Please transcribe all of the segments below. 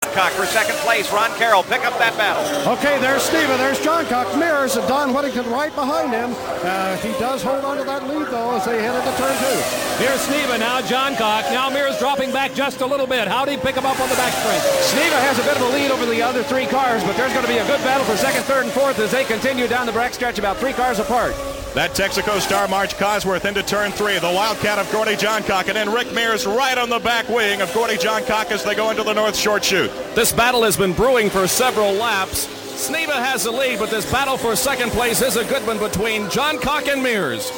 Johncock for second place. Ron Carroll pick up that battle. Okay, there's Sneva, there's Johncock, Mears, and Don Whittington right behind him. He does hold on to that lead, though, as they head into turn 2. Here's Sneva, now Johncock. Now Mears dropping back just a little bit. How'd he pick him up on the backstretch? Sneva has a bit of a lead over the other 3 cars, but there's going to be a good battle for second, third, and fourth as they continue down the backstretch about 3 cars apart. That Texaco star March Cosworth into turn 3. The Wildcat of Gordie Johncock, and then Rick Mears right on the back wing of Gordie Johncock as they go into the North Short Chute. This battle has been brewing for several laps. Sneva has the lead, but this battle for second place is a good one between Johncock and Mears.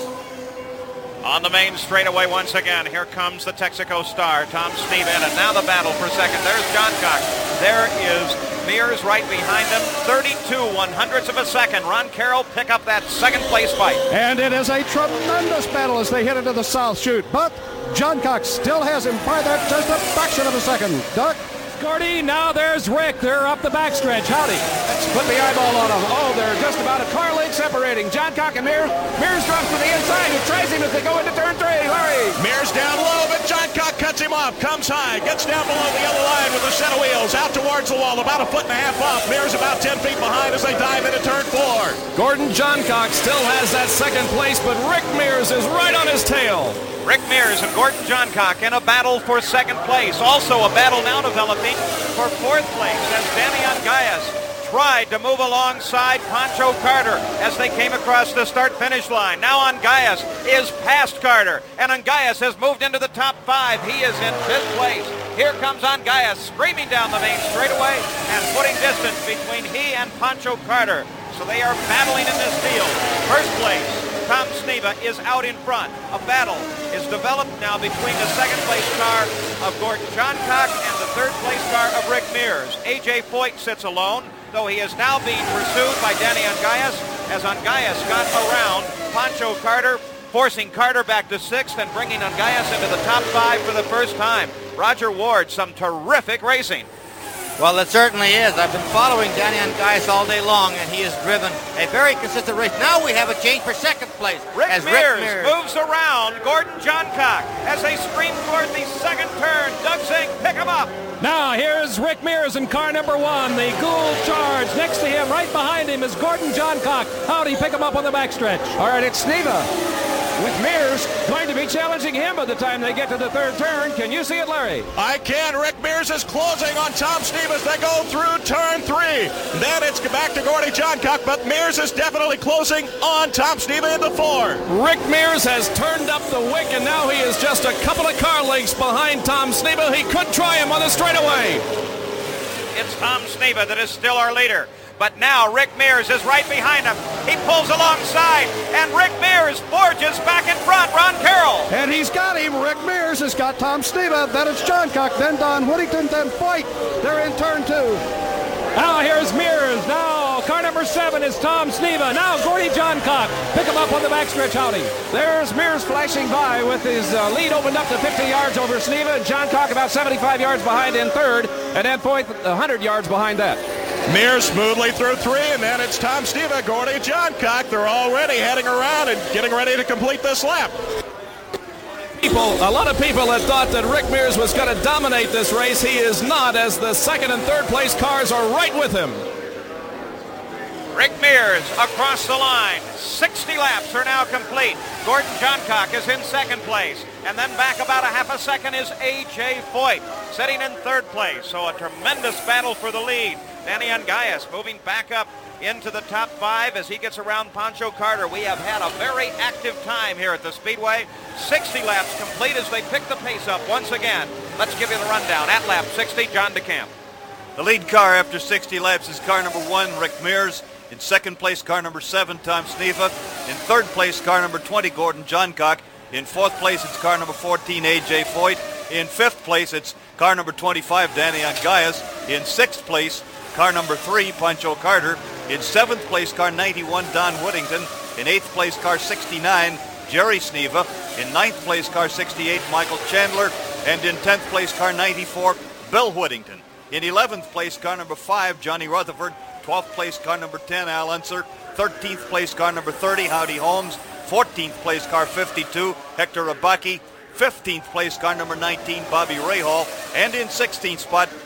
On the main straightaway once again, here comes the Texaco star, Tom Sneva, and now the battle for second. There's Johncock. There is Mears right behind him. 32/100ths of a second. Ron Carroll pick up that second place fight. And it is a tremendous battle as they head into the South Chute. But Johncock still has him by that just a fraction of a second. Doug? Gordie, now there's Rick. They're up the backstretch. Howdy. Let's put the eyeball on him. Oh, they're just about a car length separating. Johncock and Mears. Mears drops to the inside. He tries him as they go into turn 3. Larry. Mears down low, but Johncock cuts him off. Comes high, gets down below the yellow line with a set of wheels. Out towards the wall, about 1.5 feet off. Mears about 10 feet behind as they dive into turn 4. Gordon Johncock still has that second place, but Rick Mears is right on his tail. Rick Mears and Gordon Johncock in a battle for second place. Also a battle now developing for fourth place as Danny Ungayas tried to move alongside Pancho Carter as they came across the start-finish line. Now Ungayas is past Carter, and Ungayas has moved into the top 5. He is in 5th place. Here comes Ungayas screaming down the main straightaway and putting distance between he and Pancho Carter. So they are battling in this field. First place, Tom Sneva is out in front. A battle is developed now between the second place car of Gordon Johncock and the third place car of Rick Mears. A.J. Foyt sits alone, though he is now being pursued by Danny Ungayas as Ungayas got around Pancho Carter, forcing Carter back to 6th and bringing Ungayas into the top 5 for the first time. Roger Ward, some terrific racing. Well, it certainly is. I've been following Danny Ungayas all day long, and he has driven a very consistent race. Now we have a change for second place. Rick Mears moves around Gordon Johncock as they stream toward the second turn. Doug Zink, pick him up. Now here's Rick Mears in car number 1, the Gould Charge. Next to him, right behind him, is Gordon Johncock. How'd he pick him up on the backstretch? All right, it's Sneva with Mears going to be challenging him by the time they get to the third turn. Can you see it, Larry? I can. Rick Mears is closing on Tom Sneva as they go through turn 3. Then it's back to Gordie Johncock, but Mears is definitely closing on Tom Sneva into 4. Rick Mears has turned up the wick, and now he is just a couple of car lengths behind Tom Sneva. He could try him on the straightaway. It's Tom Sneva that is still our leader. But now Rick Mears is right behind him. He pulls alongside, and Rick Mears forges back in front. Ron Carroll. And he's got him. Rick Mears has got Tom Sneva. Then it's Johncock, then Don Whittington, then Foyt. They're in turn 2. Now here's Mears. Now car number 7 is Tom Sneva. Now Gordie Johncock. Pick him up on the backstretch, howdy. There's Mears flashing by with his lead opened up to 50 yards over Sneva, and Johncock about 75 yards behind in third, and then Foyt 100 yards behind that. Mears smoothly through 3, and then it's Tom Sneva, Gordie Johncock. They're already heading around and getting ready to complete this lap. A lot of people had thought that Rick Mears was going to dominate this race. He is not, as the second and third place cars are right with him. Rick Mears across the line. 60 laps are now complete. Gordon Johncock is in second place. And then back about a half a second is A.J. Foyt, sitting in third place. So a tremendous battle for the lead. Danny Ungayas moving back up into the top 5 as he gets around Pancho Carter. We have had a very active time here at the Speedway. 60 laps complete as they pick the pace up once again. Let's give you the rundown. At lap 60, John DeCamp. The lead car after 60 laps is car number 1, Rick Mears. In second place, car number 7, Tom Sneva. In third place, car number 20, Gordon Johncock. In fourth place, it's car number 14, A.J. Foyt. In fifth place, it's car number 25, Danny Ungayas. In sixth place, car number 3, Pancho Carter. In seventh place, car 91, Don Whittington. In eighth place, car 69, Jerry Sneva. In ninth place, car 68, Michael Chandler. And in 10th place, car 94, Bill Whittington. In 11th place, car number 5, Johnny Rutherford. 12th place, car number 10, Al Unser. 13th place, car number 30, Howdy Holmes. 14th place, car 52, Hector Abaki. 15th place, car number 19, Bobby Rahal. And in 16th spot,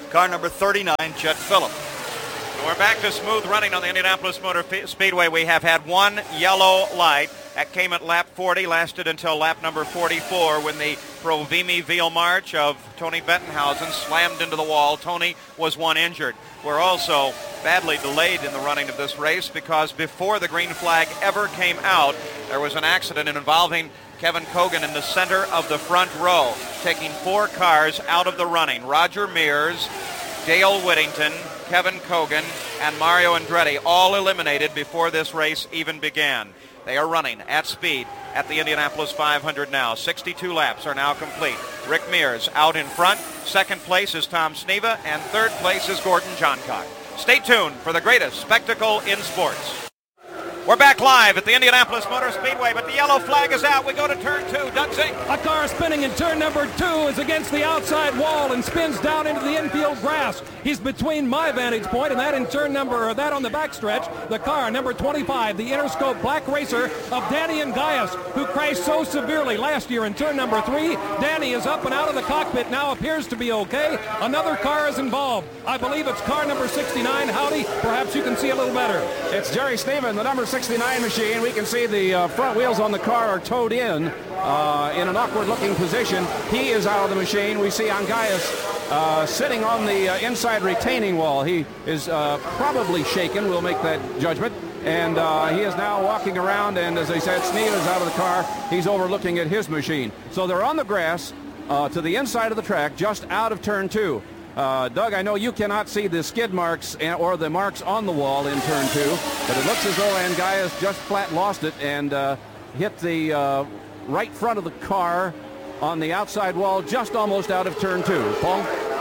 car number 39, Chet Phillip. We're back to smooth running on the Indianapolis Motor Speedway. We have had one yellow light. That came at lap 40, lasted until lap number 44 when the Provimi Veal March of Tony Bettenhausen slammed into the wall. Tony was one injured. We're also badly delayed in the running of this race because before the green flag ever came out, there was an accident involving Kevin Cogan in the center of the front row, taking 4 cars out of the running. Roger Mears, Dale Whittington, Kevin Cogan, and Mario Andretti all eliminated before this race even began. They are running at speed at the Indianapolis 500 now. 62 laps are now complete. Rick Mears out in front. Second place is Tom Sneva, and third place is Gordon Johncock. Stay tuned for the greatest spectacle in sports. We're back live at the Indianapolis Motor Speedway, but the yellow flag is out. We go to turn 2. Doug Zink. A car spinning in turn number 2 is against the outside wall and spins down into the infield grass. He's between my vantage point and that in turn number, or that on the backstretch. The car, number 25, the Interscope Black Racer of Danny Gaius, who crashed so severely last year in turn number 3. Danny is up and out of the cockpit now, appears to be okay. Another car is involved. I believe it's car number 69. Howdy, perhaps you can see a little better. It's Jerry Stephen, the number 69 machine. We can see the front wheels on the car are towed in an awkward-looking position. He is out of the machine. We see Angaius sitting on the inside retaining wall. He is probably shaken. We'll make that judgment. And he is now walking around, and as I said, Sneva is out of the car. He's overlooking at his machine. So they're on the grass to the inside of the track, just out of turn 2. Doug, I know you cannot see the skid marks or the marks on the wall in turn 2, but it looks as though Angaius just flat lost it and hit the right front of the car on the outside wall, just almost out of turn 2. Paul?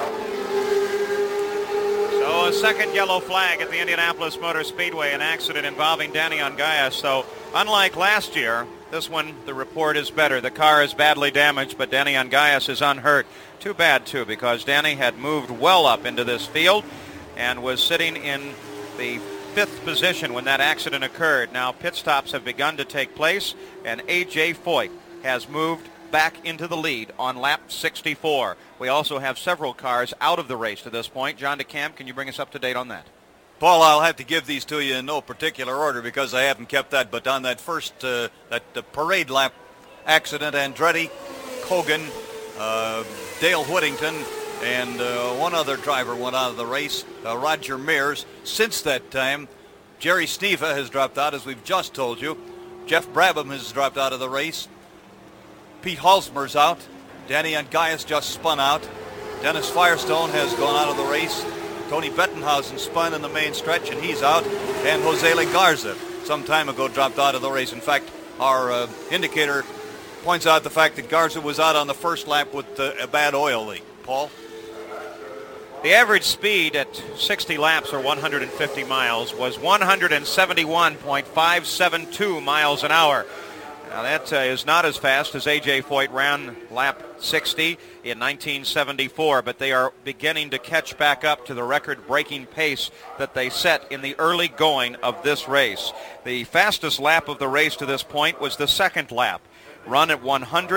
So a second yellow flag at the Indianapolis Motor Speedway, an accident involving Danny Angaius. So unlike last year, this one, the report is better. The car is badly damaged, but Danny Angaius is unhurt. Too bad, too, because Danny had moved well up into this field and was sitting in the 5th position when that accident occurred. Now pit stops have begun to take place, and A.J. Foyt has moved back into the lead on lap 64. We also have several cars out of the race to this point. John DeCamp, can you bring us up to date on that? Paul, I'll have to give these to you in no particular order because I haven't kept that, but on that first parade lap accident, Andretti, Cogan, Dale Whittington, and one other driver went out of the race, Roger Mears. Since that time, Jerry Sneva has dropped out, as we've just told you. Jeff Brabham has dropped out of the race. Pete Halsmer's out. Danny Angaius just spun out. Dennis Firestone has gone out of the race. Tony Bettenhausen spun in the main stretch, and he's out. And Jose Legarza, some time ago, dropped out of the race. In fact, our indicator points out the fact that Garza was out on the first lap with a bad oil leak. Paul? The average speed at 60 laps, or 150 miles, was 171.572 miles an hour. Now that is not as fast as A.J. Foyt ran lap 60 in 1974, but they are beginning to catch back up to the record-breaking pace that they set in the early going of this race. The fastest lap of the race to this point was the second lap, run at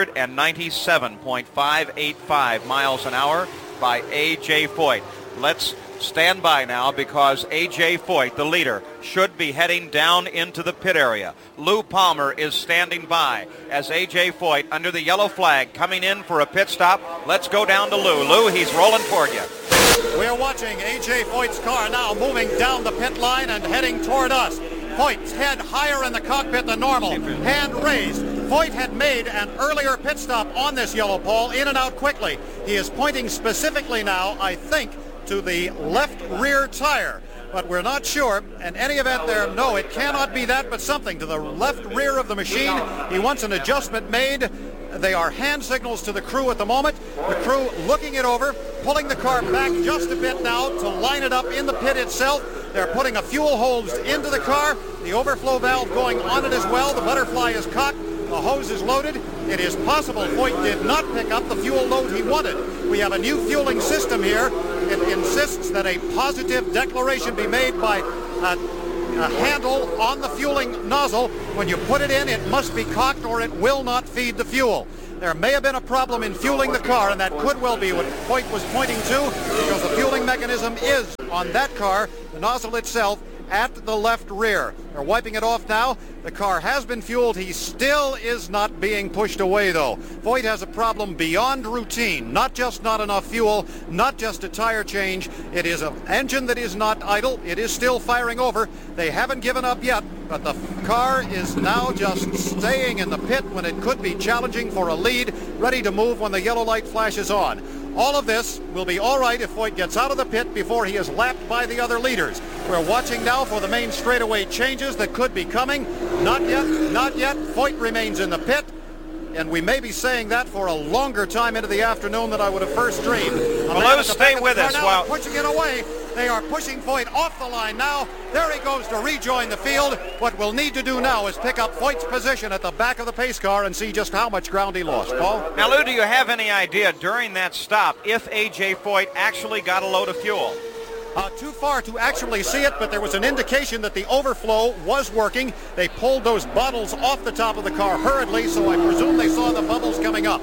197.585 miles an hour by A.J. Foyt. Let's stand by now because A.J. Foyt, the leader, should be heading down into the pit area. Lou Palmer is standing by as A.J. Foyt, under the yellow flag, coming in for a pit stop. Let's go down to Lou. Lou, he's rolling toward you. We're watching A.J. Foyt's car now moving down the pit line and heading toward us. Foyt's head higher in the cockpit than normal, hand raised. Foyt had made an earlier pit stop on this yellow pole, in and out quickly. He is pointing specifically now, I think, to the left rear tire, but we're not sure. In any event there, no, it cannot be that, but something to the left rear of the machine. He wants an adjustment made. They are hand signals to the crew at the moment. The crew looking it over, pulling the car back just a bit now to line it up in the pit itself. They're putting a fuel hose into the car, the overflow valve going on it as well. The butterfly is cocked. The hose is loaded. It is possible Foyt did not pick up the fuel load he wanted. We have a new fueling system here. It insists that a positive declaration be made by a handle on the fueling nozzle. When you put it in, it must be cocked or it will not feed the fuel. There may have been a problem in fueling the car, and that could well be what Foyt was pointing to, because the fueling mechanism is on that car, the nozzle itself, at the left rear. They're wiping it off now. The car has been fueled. He still is not being pushed away, though. Foyt has a problem beyond routine. Not just not enough fuel, not just a tire change. It is an engine that is not idle. It is still firing over. They haven't given up yet, but the car is now just staying in the pit when it could be challenging for a lead, ready to move when the yellow light flashes on. All of this will be all right if Foyt gets out of the pit before he is lapped by the other leaders. We're watching now for the main straightaway changes that could be coming. Not yet, not yet. Foyt remains in the pit, and we may be saying that for a longer time into the afternoon than I would have first dreamed. Well, stay with us while pushing it away. They are pushing Foyt off the line now. There he goes to rejoin the field. What we'll need to do now is pick up Foyt's position at the back of the pace car and see just how much ground he lost. Paul? Now, Lou, do you have any idea during that stop if A.J. Foyt actually got a load of fuel? Too far to actually see it, but there was an indication that the overflow was working. They pulled those bottles off the top of the car hurriedly, so I presume they saw the bubbles coming up.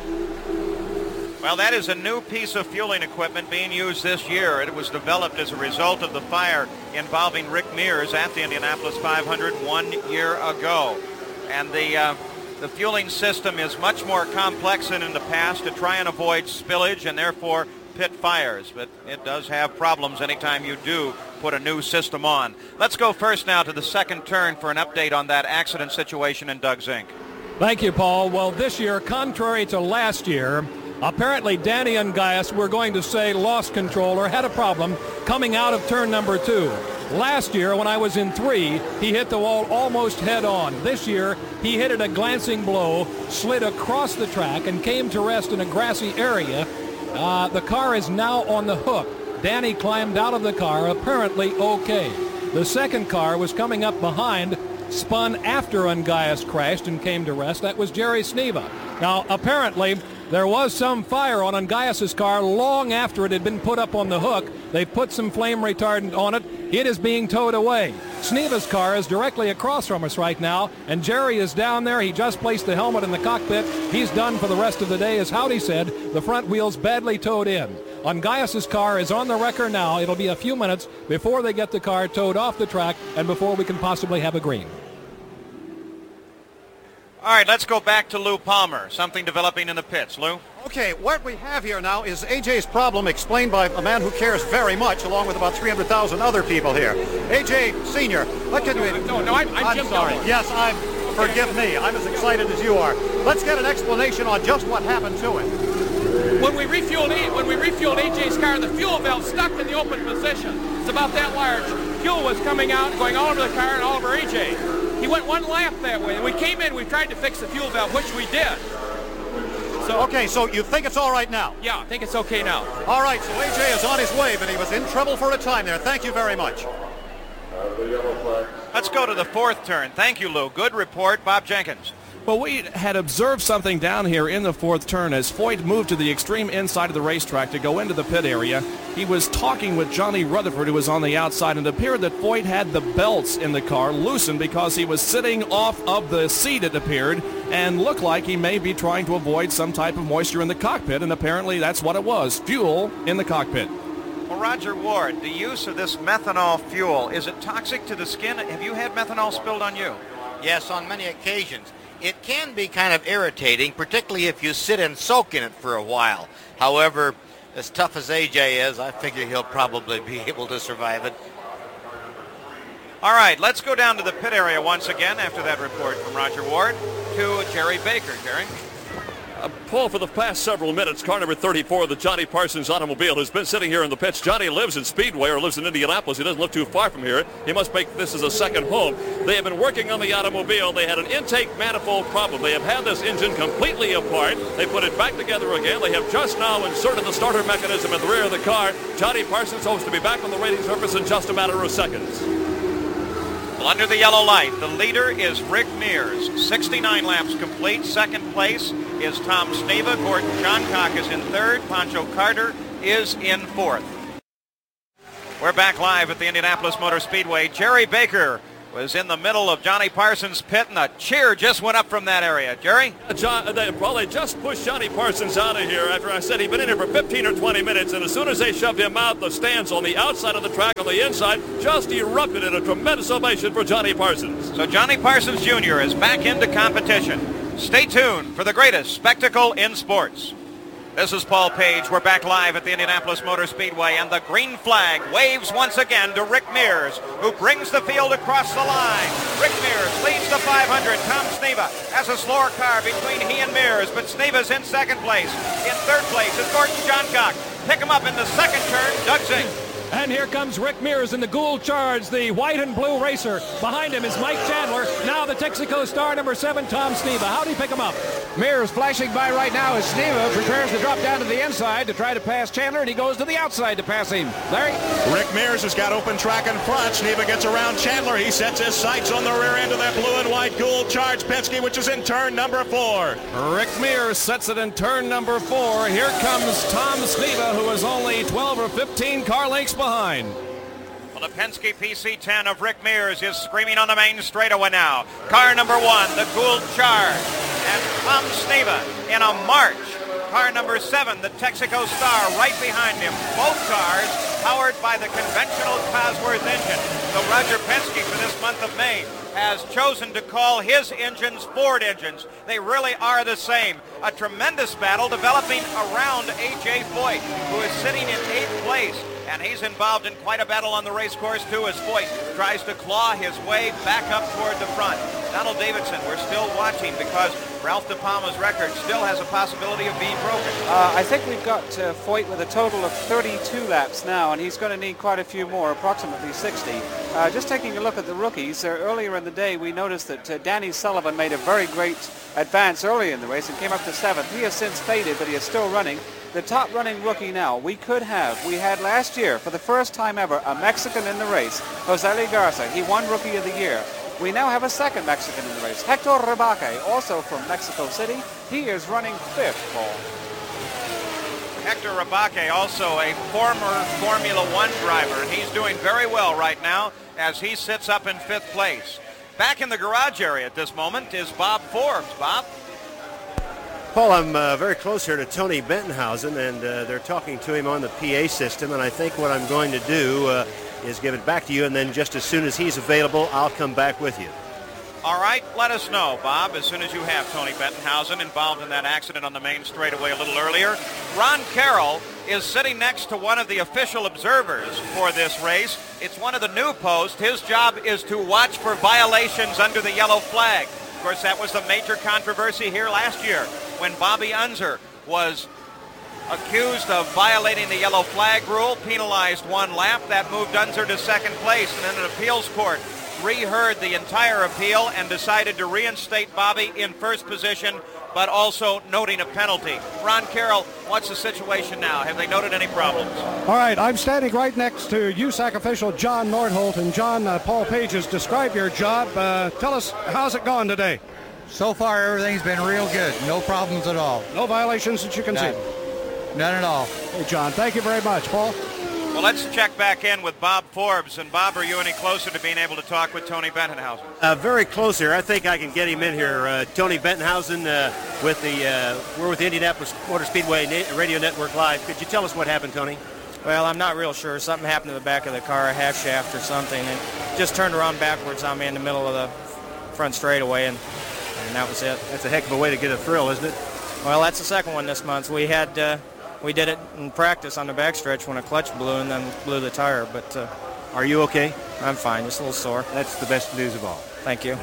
Well, that is a new piece of fueling equipment being used this year. It was developed as a result of the fire involving Rick Mears at the Indianapolis 500 1 year ago. And the fueling system is much more complex than in the past to try and avoid spillage and therefore pit fires. But it does have problems anytime you do put a new system on. Let's go first now to the second turn for an update on that accident situation in Doug Zink. Thank you, Paul. Well, this year, contrary to last year, apparently Danny Ungaius, we're going to say, lost control or had a problem coming out of turn number 2. Last year, when I was in 3, he hit the wall almost head on. This year, he hit it a glancing blow, slid across the track, and came to rest in a grassy area. The car is now on the hook. Danny climbed out of the car, apparently okay. The second car was coming up behind, spun after Ungaius crashed and came to rest. That was Jerry Sneva. Now, apparently, there was some fire on Ungaius' car long after it had been put up on the hook. They put some flame retardant on it. It is being towed away. Sneva's car is directly across from us right now, and Jerry is down there. He just placed the helmet in the cockpit. He's done for the rest of the day. As Howdy said, the front wheel's badly towed in. Ungaius' car is on the wrecker now. It'll be a few minutes before they get the car towed off the track and before we can possibly have a green. All right, let's go back to Lou Palmer. Something developing in the pits. Lou? Okay, what we have here now is AJ's problem explained by a man who cares very much, along with about 300,000 other people here. AJ Sr., what can we... I'm Jim sorry. Gilmore. Yes, forgive me. I'm as excited as you are. Let's get an explanation on just what happened to it. When we refueled AJ's car, the fuel valve stuck in the open position. It's about that large. Fuel was coming out, going all over the car and all over AJ. He went one lap that way, and we came in, we tried to fix the fuel valve, which we did. Okay, so you think it's all right now? Yeah, I think it's okay now. All right, so AJ is on his way, but he was in trouble for a time there. Thank you very much. Let's go to the fourth turn. Thank you, Lou. Good report. Bob Jenkins. Well, we had observed something down here in the fourth turn as Foyt moved to the extreme inside of the racetrack to go into the pit area. He was talking with Johnny Rutherford, who was on the outside, and it appeared that Foyt had the belts in the car loosened because he was sitting off of the seat, it appeared, and looked like he may be trying to avoid some type of moisture in the cockpit, and apparently that's what it was, fuel in the cockpit. Well, Roger Ward, the use of this methanol fuel, is it toxic to the skin? Have you had methanol spilled on you? Yes, on many occasions. It can be kind of irritating, particularly if you sit and soak in it for a while. However, as tough as AJ is, I figure he'll probably be able to survive it. All right, let's go down to the pit area once again after that report from Roger Ward to Jerry Baker. Jerry? Paul, for the past several minutes, car number 34 of the Johnny Parsons automobile has been sitting here in the pits. Johnny lives in Speedway or lives in Indianapolis. He doesn't live too far from here. He must make this as a second home. They have been working on the automobile. They had an intake manifold problem. They have had this engine completely apart. They put it back together again. They have just now inserted the starter mechanism in the rear of the car. Johnny Parsons hopes to be back on the rating surface in just a matter of seconds. Well, under the yellow light, the leader is Rick Mears. 69 laps complete. Second place is Tom Sneva. Gordon Johncock is in third. Pancho Carter is in fourth. We're back live at the Indianapolis Motor Speedway. Jerry Baker was in the middle of Johnny Parsons' pit, and a cheer just went up from that area. Jerry? They just pushed Johnny Parsons out of here after I said he'd been in here for 15 or 20 minutes, and as soon as they shoved him out, the stands on the outside of the track on the inside just erupted in a tremendous ovation for Johnny Parsons. So Johnny Parsons Jr. is back into competition. Stay tuned for the greatest spectacle in sports. This is Paul Page. We're back live at the Indianapolis Motor Speedway, and the green flag waves once again to Rick Mears, who brings the field across the line. Rick Mears leads the 500. Tom Sneva has a slower car between he and Mears, but Sneva's in second place. In third place is Gordon Johncock. Pick him up in the second turn, Doug Zink. And here comes Rick Mears in the Gould Charge, the white and blue racer. Behind him is Mike Chandler. Now the Texaco star number 7, Tom Sneva. How do you pick him up? Mears flashing by right now as Sneva prepares to drop down to the inside to try to pass Chandler, and he goes to the outside to pass him. Larry? Rick Mears has got open track in front. Sneva gets around Chandler. He sets his sights on the rear end of that blue and white Gould Charge Penske, which is in turn number 4. Rick Mears sets it in turn number 4. Here comes Tom Sneva, who is only 12 or 15 car lengths behind. Well, the Penske PC-10 of Rick Mears is screaming on the main straightaway now. Car number 1, the Gould Charge. And Tom Sneva in a march. Car number 7, the Texaco Star, right behind him. Both cars powered by the conventional Cosworth engine. So Roger Penske, for this month of May, has chosen to call his engines Ford engines. They really are the same. A tremendous battle developing around A.J. Foyt, who is sitting in 8th place. And he's involved in quite a battle on the race course, too, as Foyt tries to claw his way back up toward the front. Donald Davidson, we're still watching because Ralph De Palma's record still has a possibility of being broken. I think we've got Foyt with a total of 32 laps now, and he's going to need quite a few more, approximately 60. Just taking a look at the rookies, earlier in the day we noticed that Danny Sullivan made a very great advance early in the race and came up to 7th. He has since faded, but he is still running. The top running rookie now, we had last year, for the first time ever, a Mexican in the race, Jose Garza. He won Rookie of the Year. We now have a second Mexican in the race, Hector Rebaque, also from Mexico City. He is running 5th, Paul. Hector Rebaque, also a former Formula One driver, and he's doing very well right now as he sits up in 5th place. Back in the garage area at this moment is Bob Forbes. Bob? Paul, I'm very close here to Tony Bentonhausen, and they're talking to him on the PA system, and I think what I'm going to do is give it back to you, and then just as soon as he's available, I'll come back with you. All right, let us know, Bob, as soon as you have Tony Bentonhausen involved in that accident on the main straightaway a little earlier. Ron Carroll is sitting next to one of the official observers for this race. It's one of the new posts. His job is to watch for violations under the yellow flag. Of course, that was the major controversy here last year when Bobby Unser was accused of violating the yellow flag rule, penalized 1 lap. That moved Unser to 2nd place, and then an appeals court reheard the entire appeal and decided to reinstate Bobby in 1st position, but also noting a penalty. Ron Carroll, what's the situation now? Have they noted any problems? All right, I'm standing right next to USAC official John Nordholt. And John, Paul Page has described your job. Tell us, how's it gone today? So far, everything's been real good. No problems at all. No violations that you can see? None at all. Hey, John, thank you very much. Paul? Well, let's check back in with Bob Forbes. And Bob, are you any closer to being able to talk with Tony Bentonhausen? Very close here. I think I can get him in here. Tony Bentonhausen, we're with the Indianapolis Motor Speedway Radio Network Live. Could you tell us what happened, Tony? Well, I'm not real sure. Something happened to the back of the car, a half shaft or something, and just turned around backwards on me in the middle of the front straightaway, and that was it. That's a heck of a way to get a thrill, isn't it? Well, that's the second one this month. We did it in practice on the backstretch when a clutch blew and then blew the tire. But are you okay? I'm fine, just a little sore. That's the best news of all. Thank you.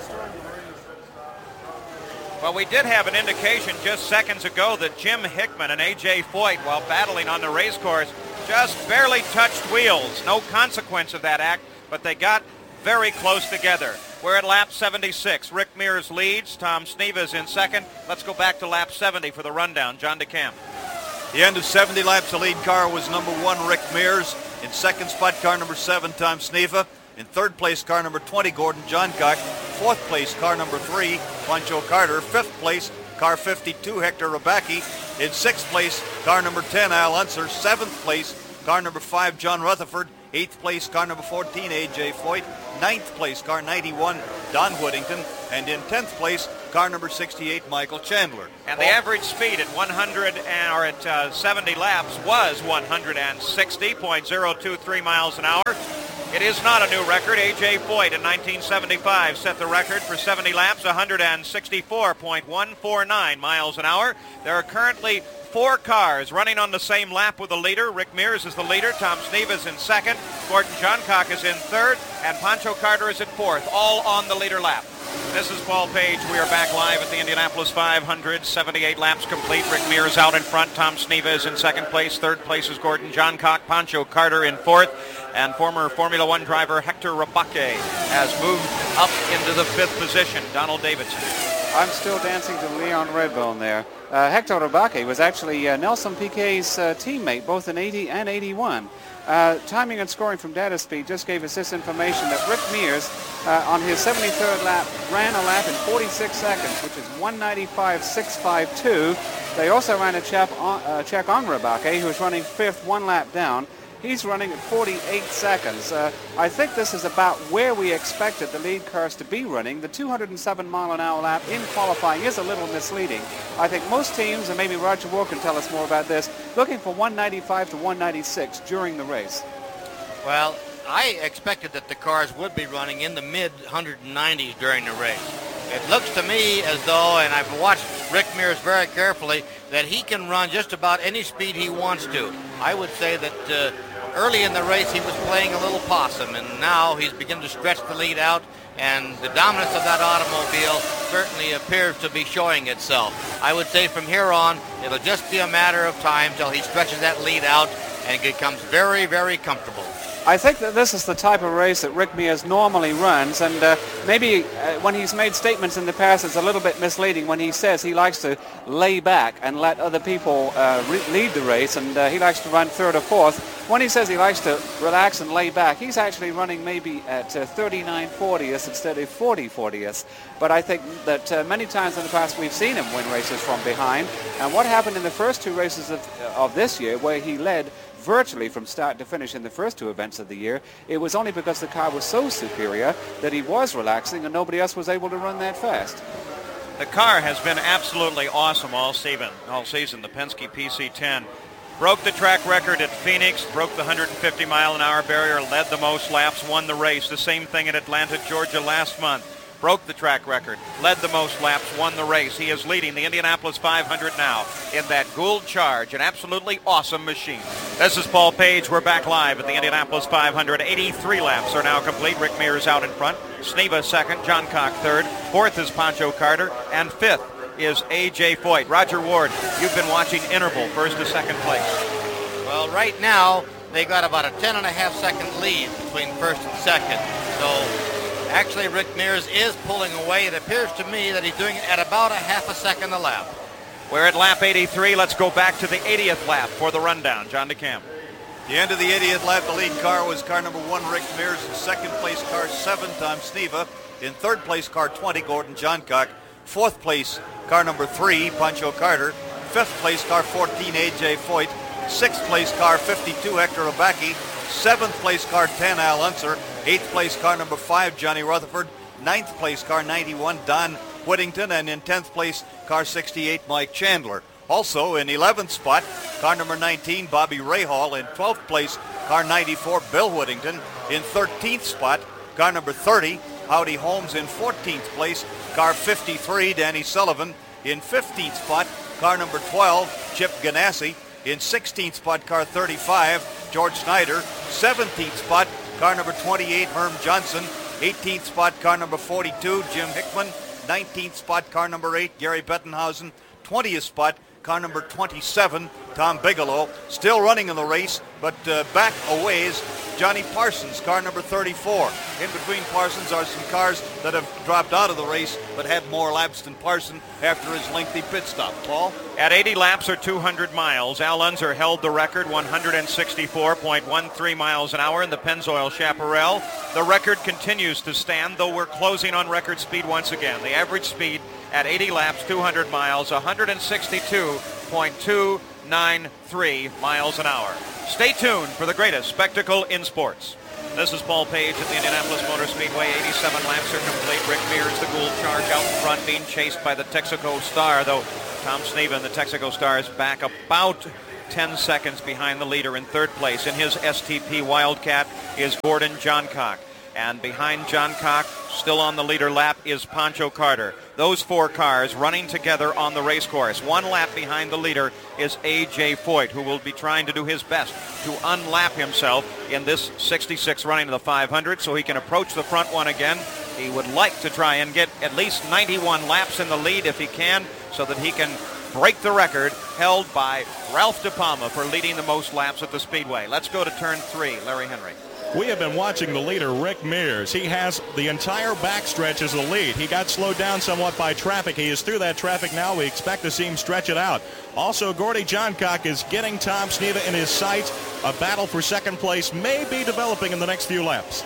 Well, we did have an indication just seconds ago that Jim Hickman and A.J. Foyt, while battling on the race course, just barely touched wheels. No consequence of that act, but they got very close together. We're at lap 76. Rick Mears leads. Tom Sneva is in 2nd. Let's go back to lap 70 for the rundown. John DeCamp. The end of 70 laps, the lead car was number 1, Rick Mears. In 2nd spot, car number 7, Tom Sneva. In 3rd place, car number 20, Gordon Johncock. 4th place, car number 3, Pancho Carter. 5th place, car 52, Hector Rebaque. In 6th place, car number 10, Al Unser. 7th place, car number 5, John Rutherford. 8th place, car number 14, A.J. Foyt. 9th place, car 91, Don Whittington. And in 10th place, car number 68, Michael Chandler. And the average speed at 70 laps was 160.023 miles an hour. It is not a new record. A.J. Foyt in 1975 set the record for 70 laps, 164.149 miles an hour. There are currently 4 cars running on the same lap with the leader. Rick Mears is the leader. Tom Sneva is in second. Gordon Johncock is in third. And Pancho Carter is at fourth, all on the leader lap. This is Paul Page. We are back live at the Indianapolis 500. 78 laps complete. Rick Mears out in front. Tom Sneva is in second place. Third place is Gordon Johncock. Pancho Carter in fourth. And former Formula One driver Hector Rabake has moved up into the 5th position. Donald Davidson. I'm still dancing to Leon Redbone there. Hector Rabake was actually Nelson Piquet's teammate, both in 80 and 81. Timing and scoring from Data Speed just gave us this information that Rick Mears, on his 73rd lap, ran a lap in 46 seconds, which is 195.652. They also ran a check on Rabake, who was running 5th, 1 lap down. He's running at 48 seconds. I think this is about where we expected the lead cars to be running. The 207-mile-an-hour lap in qualifying is a little misleading. I think most teams, and maybe Roger Moore can tell us more about this, looking for 195 to 196 during the race. Well, I expected that the cars would be running in the mid-190s during the race. It looks to me as though, and I've watched Rick Mears very carefully, that he can run just about any speed he wants to. I would say that early in the race he was playing a little possum, and now he's beginning to stretch the lead out, and the dominance of that automobile certainly appears to be showing itself. I would say from here on, it'll just be a matter of time till he stretches that lead out and becomes very, very comfortable. I think that this is the type of race that Rick Mears normally runs, and maybe when he's made statements in the past, it's a little bit misleading when he says he likes to lay back and let other people lead the race, and he likes to run 3rd or 4th. When he says he likes to relax and lay back, he's actually running maybe at 39/40ths instead of 40/40ths. But I think that many times in the past we've seen him win races from behind, and what happened in the first 2 races of this year, where he led virtually from start to finish in the first 2 events of the year, it was only because the car was so superior that he was relaxing and nobody else was able to run that fast. The car has been absolutely awesome all season. The Penske PC-10 broke the track record at Phoenix, broke the 150-mile-an-hour barrier, led the most laps, won the race. The same thing at Atlanta, Georgia last month. Broke the track record, led the most laps, won the race. He is leading the Indianapolis 500 now in that Gould Charge, an absolutely awesome machine. This is Paul Page. We're back live at the Indianapolis 500. 83 laps are now complete. Rick Mears out in front. Sneva second, Johncock third. 4th is Pancho Carter, and 5th is A.J. Foyt. Roger Ward, you've been watching interval, 1st to 2nd place. Well, right now, they got about a 10.5-second lead between 1st and 2nd. So actually, Rick Mears is pulling away. It appears to me that he's doing it at about a 1/2 second a lap. We're at lap 83. Let's go back to the 80th lap for the rundown. John DeCamp. The end of the 80th lap, the lead car was car number 1, Rick Mears. In 2nd place, car 7, Tom Sneva. In 3rd place, car 20, Gordon Johncock. 4th place, car number 3, Pancho Carter. 5th place, car 14, A.J. Foyt. 6th place, car 52, Hector Rabake. 7th place, car 10, Al Unser. 8th place, car number 5, Johnny Rutherford. 9th place, car 91, Don Whittington. And in 10th place, car 68, Mike Chandler. Also in 11th spot, car number 19, Bobby Rahal. In 12th place, car 94, Bill Whittington. In 13th spot, car number 30, Howdy Holmes. In 14th place, car 53, Danny Sullivan. In 15th spot, car number 12, Chip Ganassi. In 16th spot, car 35, George Snyder. 17th spot, car number 28, Herm Johnson. 18th spot, car number 42, Jim Hickman. 19th spot, car number 8, Gary Bettenhausen. 20th spot, car number 27, Tom Bigelow. Still running in the race, but back a ways, Johnny Parsons, car number 34. In between Parsons are some cars that have dropped out of the race but had more laps than Parsons after his lengthy pit stop. Paul? At 80 laps or 200 miles, Al Unser held the record, 164.13 miles an hour in the Pennzoil Chaparral. The record continues to stand, though we're closing on record speed once again. The average speed at 80 laps, 200 miles, 162.29 0.93 miles an hour. Stay tuned for the greatest spectacle in sports. This is Paul Page at the Indianapolis Motor Speedway. 87 laps are complete. Rick Mears, the Gould Charge, out in front, being chased by the Texaco Star, though Tom Sneva and the Texaco Star is back about 10 seconds behind the leader in third place. In his STP Wildcat is Gordon Johncock. And behind Johncock, still on the leader lap, is Pancho Carter. Those four cars running together on the race course. 1 lap behind the leader is A.J. Foyt, who will be trying to do his best to unlap himself in this 66 running of the 500 so he can approach the front one again. He would like to try and get at least 91 laps in the lead if he can, so that he can break the record held by Ralph De Palma for leading the most laps at the Speedway. Let's go to turn 3. Larry Henry. We have been watching the leader, Rick Mears. He has the entire backstretch as the lead. He got slowed down somewhat by traffic. He is through that traffic now. We expect to see him stretch it out. Also, Gordy Johncock is getting Tom Sneva in his sights. A battle for second place may be developing in the next few laps.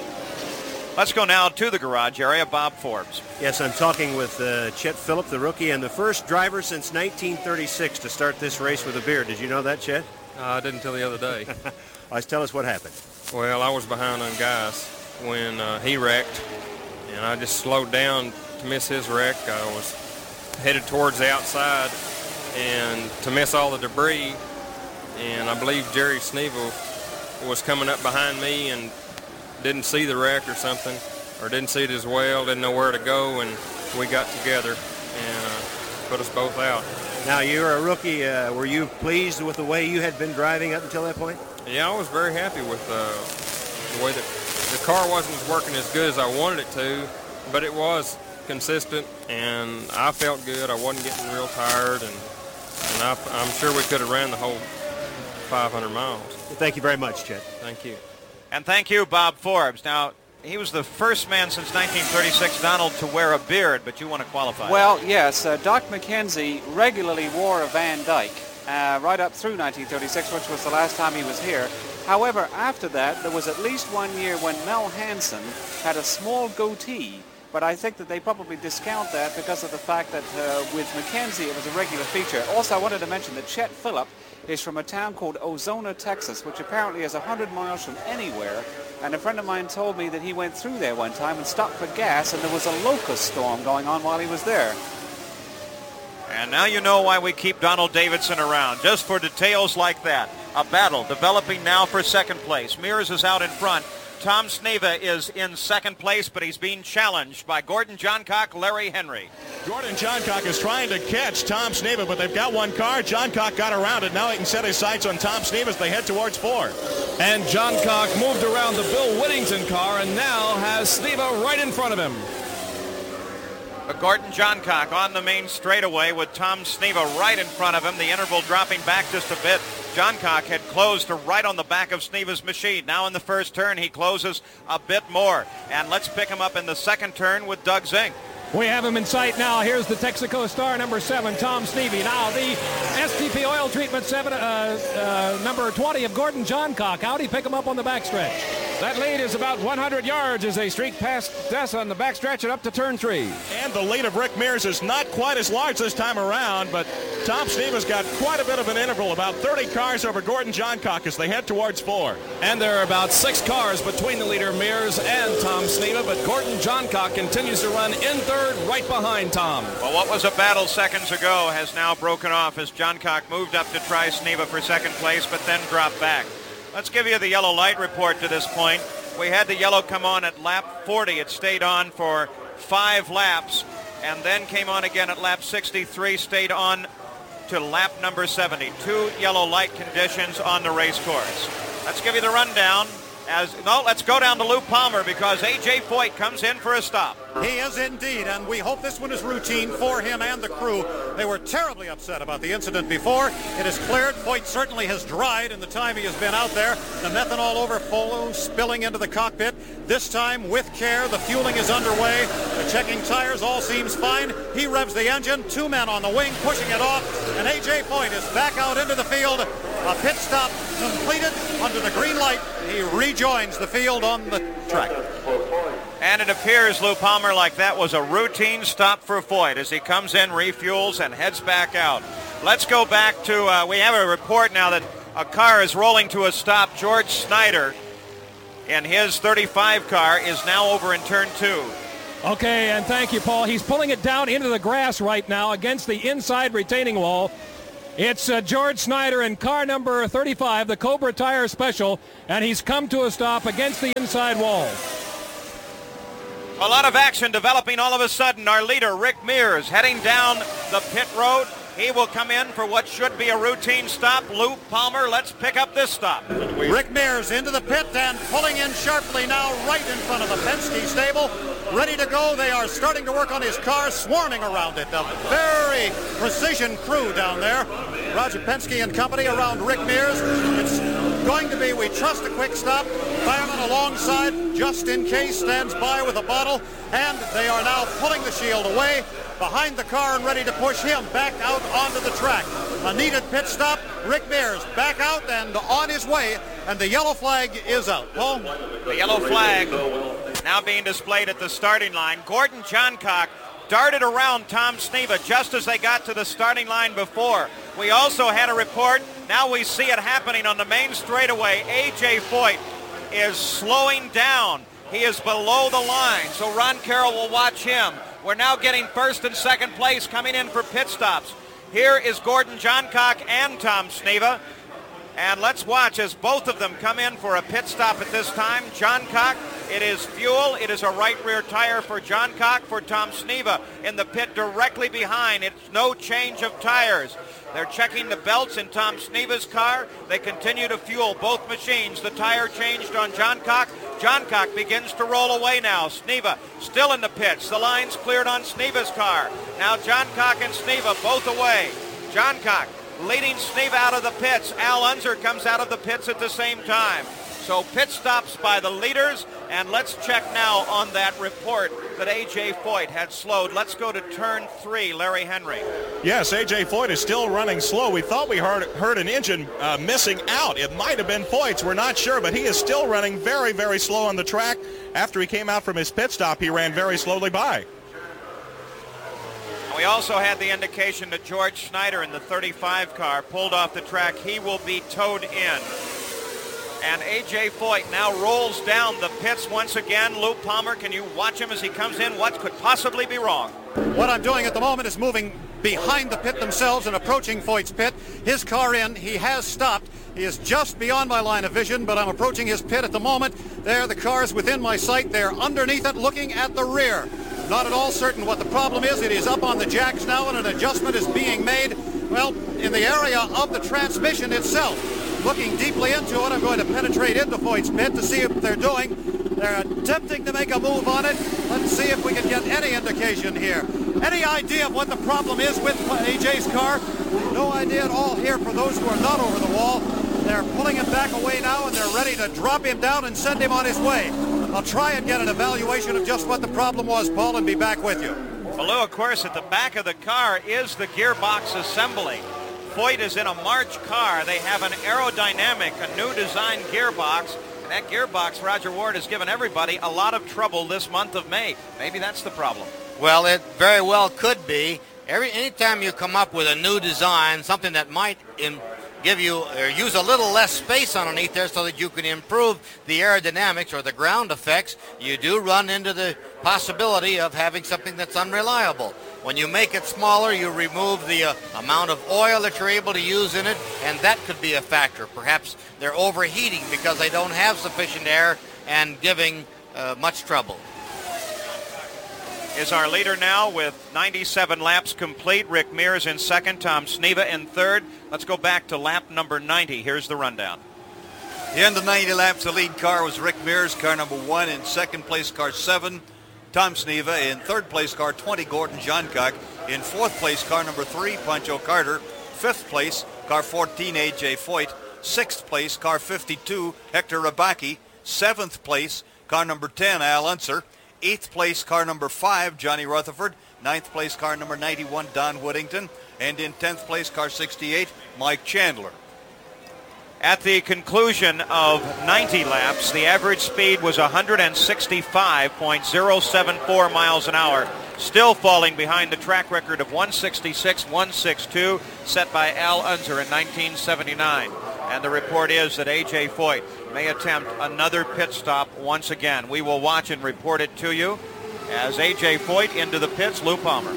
Let's go now to the garage area. Bob Forbes. Yes, I'm talking with Chet Phillip, the rookie, and the first driver since 1936 to start this race with a beard. Did you know that, Chet? I didn't until the other day. Tell us what happened. Well, I was behind on Gaius when he wrecked, and I just slowed down to miss his wreck. I was headed towards the outside and to miss all the debris, and I believe Jerry Sneva was coming up behind me and didn't see the wreck or something, or didn't see it as well, didn't know where to go, and we got together and put us both out. Now, you're a rookie. Were you pleased with the way you had been driving up until that point? Yeah, I was very happy with the way that the car wasn't working as good as I wanted it to, but it was consistent, and I felt good. I wasn't getting real tired, and I'm sure we could have ran the whole 500 miles. Well, thank you very much, Chet. Thank you. And thank you, Bob Forbes. Now, he was the first man since 1936, Donald, to wear a beard, but you want to qualify. Well, yes. Doc McKenzie regularly wore a Van Dyke right up through 1936, which was the last time he was here. However, after that, there was at least 1 year when Mel Hansen had a small goatee, but I think that they probably discount that because of the fact that with McKenzie it was a regular feature. Also, I wanted to mention that Chet Phillip is from a town called Ozona, Texas, which apparently is 100 miles from anywhere. And a friend of mine told me that he went through there one time and stopped for gas, and there was a locust storm going on while he was there. And now you know why we keep Donald Davidson around, just for details like that. A battle developing now for second place. Mears is out in front. Tom Sneva is in second place, but he's being challenged by Gordon Johncock, Larry Henry. Gordon Johncock is trying to catch Tom Sneva, but they've got one car. Johncock got around it. Now he can set his sights on Tom Sneva as they head towards 4. And Johncock moved around the Bill Whittington car and now has Sneva right in front of him. Gordon Johncock on the main straightaway with Tom Sneva right in front of him. The interval dropping back just a bit. Johncock had closed to right on the back of Sneva's machine. Now in the first turn, he closes a bit more. And let's pick him up in the second turn with Doug Zink. We have him in sight now. Here's the Texaco Star, number 7, Tom Sneva. Now the STP Oil Treatment 7, number 20 of Gordon Johncock. How'd he pick him up on the backstretch? That lead is about 100 yards as they streak past Dessa on the backstretch and up to turn 3. And the lead of Rick Mears is not quite as large this time around, but Tom Sneva's got quite a bit of an interval, about 30 cars over Gordon Johncock as they head towards 4. And there are about 6 cars between the leader Mears and Tom Sneva, but Gordon Johncock continues to run in third, right behind Tom. Well, what was a battle seconds ago has now broken off as Johncock moved up to try Sneva for second place, but then dropped back. Let's give you the yellow light report to this point. We had the yellow come on at lap 40. It stayed on for 5 laps and then came on again at lap 63, stayed on to lap number 70. 2 yellow light conditions on the race course. Let's give you the rundown. Let's go down to Lou Palmer because A.J. Foyt comes in for a stop. He is indeed, and we hope this one is routine for him and the crew. They were terribly upset about the incident before. It is cleared. Foyt certainly has dried in the time he has been out there. The methanol overflow spilling into the cockpit. This time, with care, the fueling is underway. The checking tires, all seems fine. He revs the engine. 2 men on the wing pushing it off, and A.J. Foyt is back out into the field. A pit stop completed under the green light. He rejoins the field on the track. And it appears, Lou Palmer, like that was a routine stop for Foyt as he comes in, refuels, and heads back out. Let's go back to, we have a report now that a car is rolling to a stop. George Snyder in his 35 car is now over in turn 2. Okay, and thank you, Paul. He's pulling it down into the grass right now against the inside retaining wall. It's George Snyder in car number 35, the Cobra Tire Special, and he's come to a stop against the inside wall. A lot of action developing all of a sudden. Our leader, Rick Mears, heading down the pit road. He will come in for what should be a routine stop. Lou Palmer, let's pick up this stop. Rick Mears into the pit and pulling in sharply now right in front of the Penske stable. Ready to go. They are starting to work on his car, swarming around it. A very precision crew down there. Roger Penske and company around Rick Mears. It's going to be, we trust, a quick stop. Fireman alongside, just in case, stands by with a bottle. And they are now pulling the shield away behind the car and ready to push him back out onto the track. A needed pit stop. Rick Mears back out and on his way. And the yellow flag is out. Paul? The yellow flag now being displayed at the starting line. Gordon Johncock darted around Tom Sneva just as they got to the starting line before. We also had a report. Now we see it happening on the main straightaway. A.J. Foyt is slowing down. He is below the line, so Ron Carroll will watch him. We're now getting first and second place coming in for pit stops. Here is Gordon Johncock and Tom Sneva. And let's watch as both of them come in for a pit stop at this time. Johncock, it is fuel. It is a right rear tire for Johncock. For Tom Sneva in the pit directly behind. It's no change of tires. They're checking the belts in Tom Sneva's car. They continue to fuel both machines. The tire changed on Johncock. Johncock begins to roll away now. Sneva still in the pits. The line's cleared on Sneva's car. Now Johncock and Sneva both away. Johncock leading Sneva out of the pits. Al Unser comes out of the pits at the same time. So pit stops by the leaders, and let's check now on that report that A.J. Foyt had slowed. Let's go to turn 3, Larry Henry. Yes, A.J. Foyt is still running slow. We thought we heard an engine missing out. It might have been Foyt's. We're not sure, but he is still running very, very slow on the track. After he came out from his pit stop, he ran very slowly by. We also had the indication that George Snyder in the 35 car pulled off the track. He will be towed in. And A.J. Foyt now rolls down the pits once again. Lou Palmer, can you watch him as he comes in? What could possibly be wrong? What I'm doing at the moment is moving behind the pit themselves and approaching Foyt's pit. His car in. He has stopped. He is just beyond my line of vision, but I'm approaching his pit at the moment. There, the car's within my sight. They're underneath it, looking at the rear. Not at all certain what the problem is. It is up on the jacks now, and an adjustment is being made, well, in the area of the transmission itself. Looking deeply into it, I'm going to penetrate into Foyt's pit to see what they're doing. They're attempting to make a move on it. Let's see if we can get any indication here. Any idea of what the problem is with AJ's car? No idea at all here for those who are not over the wall. They're pulling him back away now, and they're ready to drop him down and send him on his way. I'll try and get an evaluation of just what the problem was, Paul, and be back with you. Well, Lou, of course, at the back of the car is the gearbox assembly. Foyt is in a March car. They have an aerodynamic, a new design gearbox. And that gearbox, Roger Ward, has given everybody a lot of trouble this month of May. Maybe that's the problem. Well, it very well could be. Anytime you come up with a new design, something that might give you or use a little less space underneath there so that you can improve the aerodynamics or the ground effects, you do run into the possibility of having something that's unreliable. When you make it smaller, you remove the amount of oil that you're able to use in it, and that could be a factor. Perhaps they're overheating because they don't have sufficient air and giving much trouble. Is our leader now with 97 laps complete. Rick Mears in second, Tom Sneva in third. Let's go back to lap number 90. Here's the rundown. The end of 90 laps, the lead car was Rick Mears, car number 1. In second place, car 7, Tom Sneva. In third place, car 20, Gordon Johncock. In fourth place, car number 3, Pancho Carter. Fifth place, car 14, A.J. Foyt. Sixth place, car 52, Hector Rabaki. Seventh place, car number 10, Al Unser. Eighth place, car number 5, Johnny Rutherford. Ninth place, car number 91, Don Whittington. And in 10th place, car 68, Mike Chandler. At the conclusion of 90 laps, the average speed was 165.074 miles an hour. still falling behind the track record of 166.162 set by Al Unser in 1979. And the report is that A.J. Foyt may attempt another pit stop once again. We will watch and report it to you as A.J. Foyt into the pits. Lou Palmer.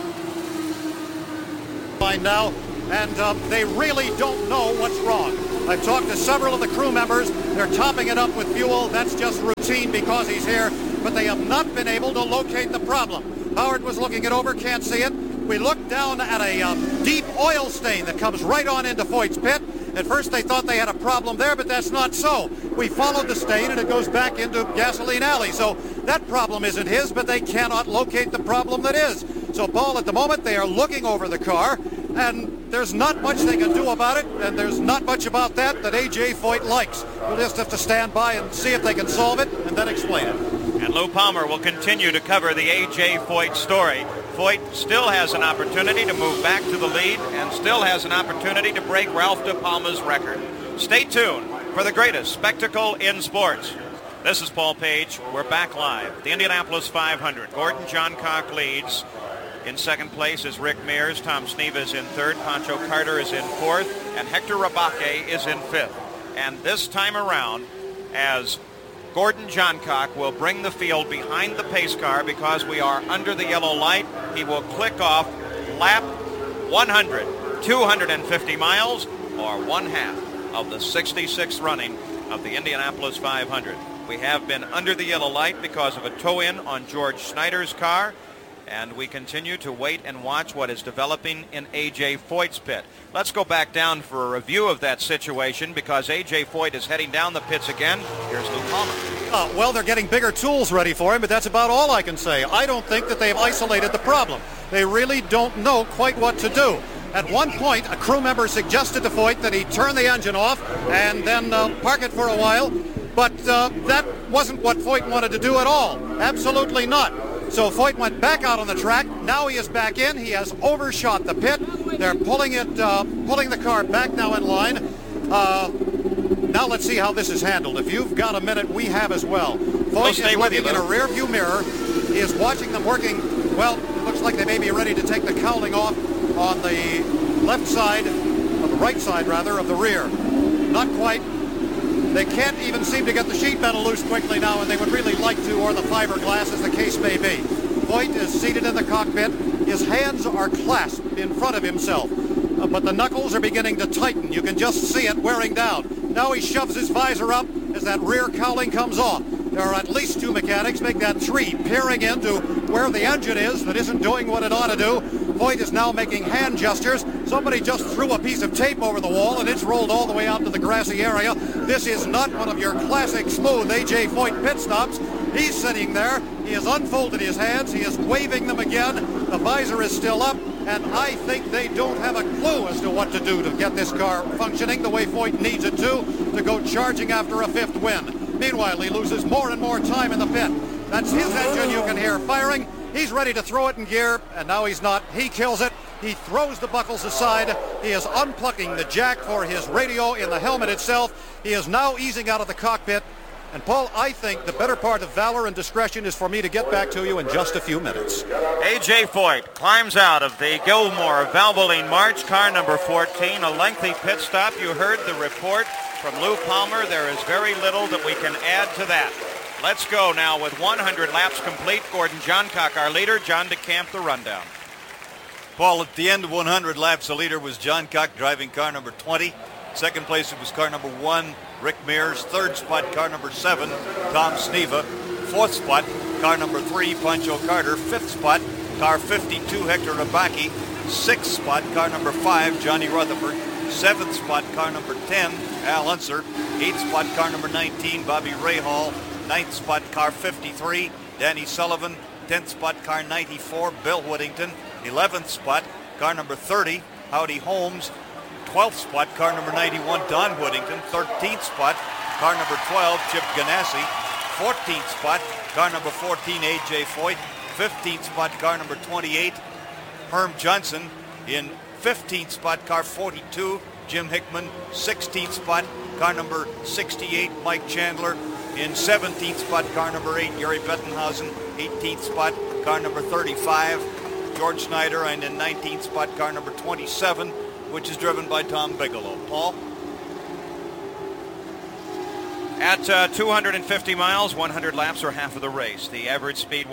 By now, and they really don't know what's wrong. I've talked to several of the crew members. They're topping it up with fuel. That's just routine because he's here, but they have not been able to locate the problem. Howard was looking it over, can't see it. We looked down at a deep oil stain that comes right on into Foyt's pit. At first they thought they had a problem there, but that's not so. We followed the stain and it goes back into Gasoline Alley. So that problem isn't his, but they cannot locate the problem that is. So, Paul, at the moment they are looking over the car, and there's not much they can do about it, and there's not much about that A.J. Foyt likes. We'll just have to stand by and see if they can solve it and then explain it. And Lou Palmer will continue to cover the A.J. Foyt story. Foyt still has an opportunity to move back to the lead and still has an opportunity to break Ralph De Palma's record. Stay tuned for the greatest spectacle in sports. This is Paul Page. We're back live. The Indianapolis 500. Gordon Johncock leads. In second place is Rick Mears. Tom Sneva is in third. Pancho Carter is in fourth. And Hector Rabake is in fifth. And this time around, as Gordon Johncock will bring the field behind the pace car because we are under the yellow light, he will click off lap 100, 250 miles, or 1/2 of the 66th running of the Indianapolis 500. We have been under the yellow light because of a tow-in on George Snyder's car, and we continue to wait and watch what is developing in A.J. Foyt's pit. Let's go back down for a review of that situation because A.J. Foyt is heading down the pits again. Here's Lou Palmer. Well, they're getting bigger tools ready for him, but that's about all I can say. I don't think that they've isolated the problem. They really don't know quite what to do. At one point, a crew member suggested to Foyt that he turn the engine off and then park it for a while, but that wasn't what Foyt wanted to do at all. Absolutely not. So Foyt went back out on the track. Now he is back in. He has overshot the pit. They're pulling the car back now in line. Now let's see how this is handled. If you've got a minute, we have as well. Foyt is looking in a rear view mirror. He is watching them working. Well, it looks like they may be ready to take the cowling off on the left side, or the right side rather, of the rear. Not quite. They can't even seem to get the sheet metal loose quickly now, and they would really like to, or the fiberglass, as the case may be. Foyt is seated in the cockpit. His hands are clasped in front of himself, but the knuckles are beginning to tighten. You can just see it wearing down. Now he shoves his visor up as that rear cowling comes off. There are at least two mechanics, make that three, peering into where the engine is that isn't doing what it ought to do. Foyt is now making hand gestures. Somebody just threw a piece of tape over the wall and it's rolled all the way out to the grassy area. This is not one of your classic smooth A.J. Foyt pit stops. He's sitting there. He has unfolded his hands. He is waving them again. The visor is still up, and I think they don't have a clue as to what to do to get this car functioning the way Foyt needs it to go charging after a fifth win. Meanwhile, he loses more and more time in the pit. That's his engine you can hear firing. He's ready to throw it in gear, and now he's not. He kills it. He throws the buckles aside. He is unplugging the jack for his radio in the helmet itself. He is now easing out of the cockpit. And, Paul, I think the better part of valor and discretion is for me to get back to you in just a few minutes. A.J. Foyt climbs out of the Gilmore Valvoline March, car number 14, a lengthy pit stop. You heard the report from Lou Palmer. There is very little that we can add to that. Let's go now with 100 laps complete. Gordon Johncock, our leader. John DeCamp, the rundown. Paul, at the end of 100 laps, the leader was Johncock driving car number 20. Second place, it was car number 1, Rick Mears. Third spot, car number 7, Tom Sneva. Fourth spot, car number 3, Pancho Carter. Fifth spot, car 52, Hector Rabake. Sixth spot, car number 5, Johnny Rutherford. Seventh spot, car number 10, Al Unser. Eighth spot, car number 19, Bobby Rahal. Ninth spot, car 53, Danny Sullivan. 10th spot, car 94, Bill Whittington. 11th spot, car number 30, Howdy Holmes. 12th spot, car number 91, Don Whittington. 13th spot, car number 12, Chip Ganassi. 14th spot, car number 14, A.J. Foyt. 15th spot, car number 28, Herm Johnson. In 15th spot, car 42, Jim Hickman. 16th spot, car number 68, Mike Chandler. In 17th spot, car number 8, Gary Bettenhausen. 18th spot, car number 35, George Snyder, and in 19th spot, car number 27, which is driven by Tom Bigelow. Paul? At 250 miles, 100 laps, or half of the race. The average speed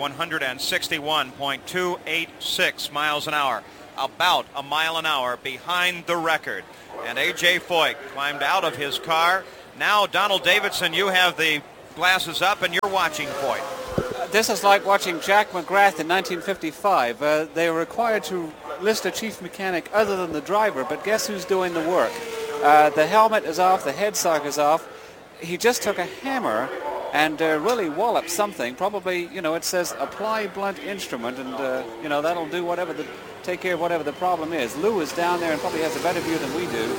161.286 miles an hour, about a mile an hour behind the record. And A.J. Foyt climbed out of his car. Now, Donald Davidson, you have the glasses up and you're watching Foyt. This is like watching Jack McGrath in 1955. They were required to list a chief mechanic other than the driver, but guess who's doing the work? The helmet is off, the headstock is off. He just took a hammer and really walloped something. Probably, it says apply blunt instrument, and, that'll do take care of whatever the problem is. Lou is down there and probably has a better view than we do.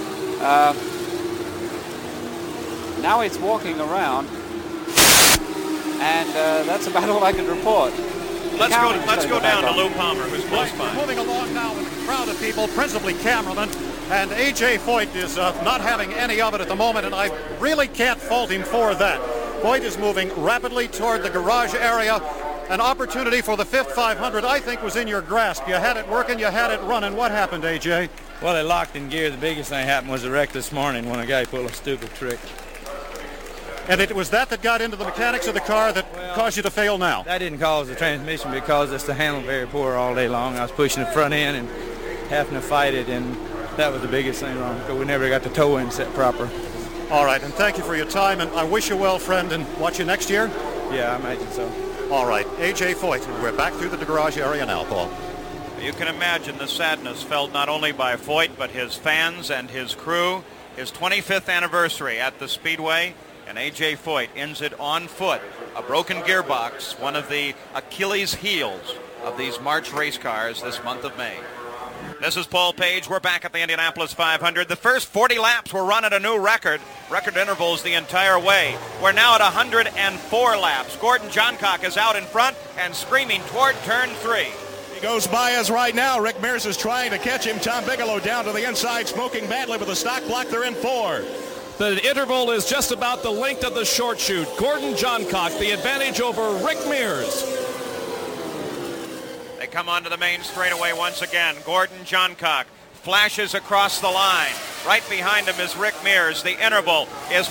Now he's walking around, and that's about all I can report. Let's go down to Lou Palmer, who's close by. Moving along now with a crowd of people, principally cameramen, and A.J. Foyt is not having any of it at the moment, and I really can't fault him for that. Foyt is moving rapidly toward the garage area. An opportunity for the 5th 500, I think, was in your grasp. You had it working, you had it running. What happened, A.J.? Well, they locked in gear. The biggest thing happened was a wreck this morning when a guy pulled a stupid trick. And it was that got into the mechanics of the car that caused you to fail now? That didn't cause the transmission because it's the handle very poor all day long. I was pushing the front end and having to fight it, and that was the biggest thing wrong because we never got the toe end set proper. All right, and thank you for your time, and I wish you well, friend, and watch you next year? Yeah, I imagine so. All right, A.J. Foyt, and we're back through the garage area now, Paul. You can imagine the sadness felt not only by Foyt, but his fans and his crew. His 25th anniversary at the Speedway, and A.J. Foyt ends it on foot. A broken gearbox, one of the Achilles heels of these March race cars this month of May. This is Paul Page. We're back at the Indianapolis 500. The first 40 laps were run at a new record intervals the entire way. We're now at 104 laps. Gordon Johncock is out in front and screaming toward turn 3. He goes by us right now. Rick Mears is trying to catch him. Tom Bigelow down to the inside, smoking badly with the stock block. They're in 4. The interval is just about the length of the short chute. Gordon Johncock, the advantage over Rick Mears. They come onto the main straightaway once again. Gordon Johncock flashes across the line. Right behind him is Rick Mears. The interval is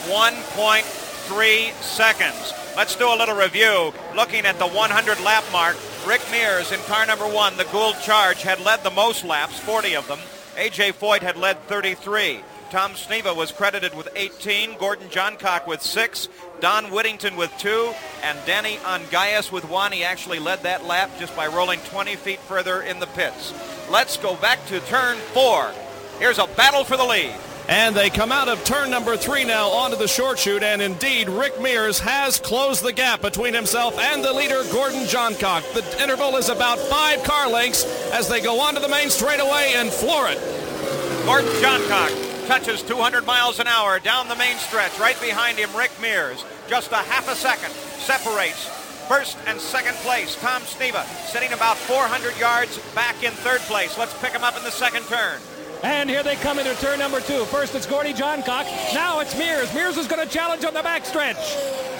1.3 seconds. Let's do a little review. Looking at the 100 lap mark, Rick Mears in car number 1, the Gould Charge, had led the most laps, 40 of them. A.J. Foyt had led 33. Tom Sneva was credited with 18, Gordon Johncock with 6, Don Whittington with 2, and Danny Ongayas with 1. He actually led that lap just by rolling 20 feet further in the pits. Let's go back to turn 4. Here's a battle for the lead. And they come out of turn number 3 now onto the short chute, and indeed Rick Mears has closed the gap between himself and the leader, Gordon Johncock. The interval is about 5 car lengths as they go onto the main straightaway and floor it. Gordon Johncock touches 200 miles an hour down the main stretch. Right behind him, Rick Mears. Just a half a second separates first and second place. Tom Sneva sitting about 400 yards back in third place. Let's pick him up in the second turn. And here they come into turn number 2. First it's Gordie Johncock. Now it's Mears. Mears is going to challenge on the backstretch.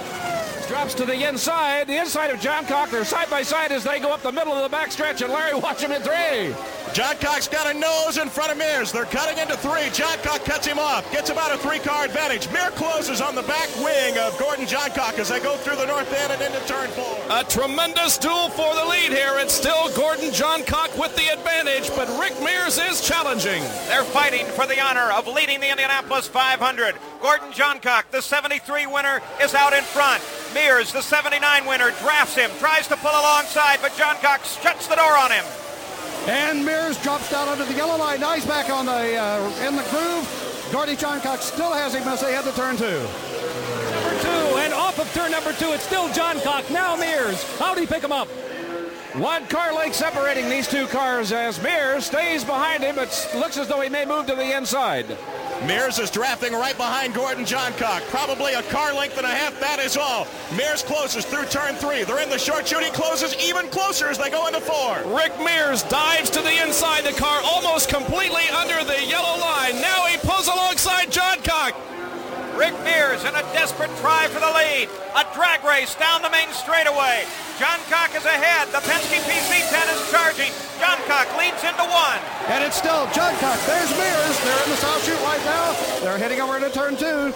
Drops to the inside of Johncock. They're side by side as they go up the middle of the backstretch, and Larry, watch him in 3. Johncock's got a nose in front of Mears. They're cutting into 3. Johncock cuts him off. Gets about a 3-car advantage. Mears closes on the back wing of Gordon Johncock as they go through the north end and into turn 4. A tremendous duel for the lead here. It's still Gordon Johncock with the advantage, but Rick Mears is challenging. They're fighting for the honor of leading the Indianapolis 500. Gordon Johncock, the 73 winner, is out in front. Mears, the 79 winner, drafts him, tries to pull alongside, but Johncock shuts the door on him. And Mears drops down under the yellow line. Now he's back on in the groove. Gordie Johncock still has him as they head to turn 2. Number 2, and off of turn number 2, it's still Johncock. Now Mears. How'd he pick him up? 1 car length separating these 2 cars as Mears stays behind him. It looks as though he may move to the inside. Mears is drafting right behind Gordon Johncock. Probably a car length and a half, that is all. Mears closes through turn 3. They're in the short chute. He closes even closer as they go into 4. Rick Mears dives to the inside the car, almost completely under the yellow line. Now he pulls alongside Johncock. Rick Mears in a desperate try for the lead. A drag race down the main straightaway. Johncock is ahead. The Penske PC-10 is charging. Johncock leads into one. And it's still Johncock. There's Mears. They're in the south chute right now. They're heading over into turn 2.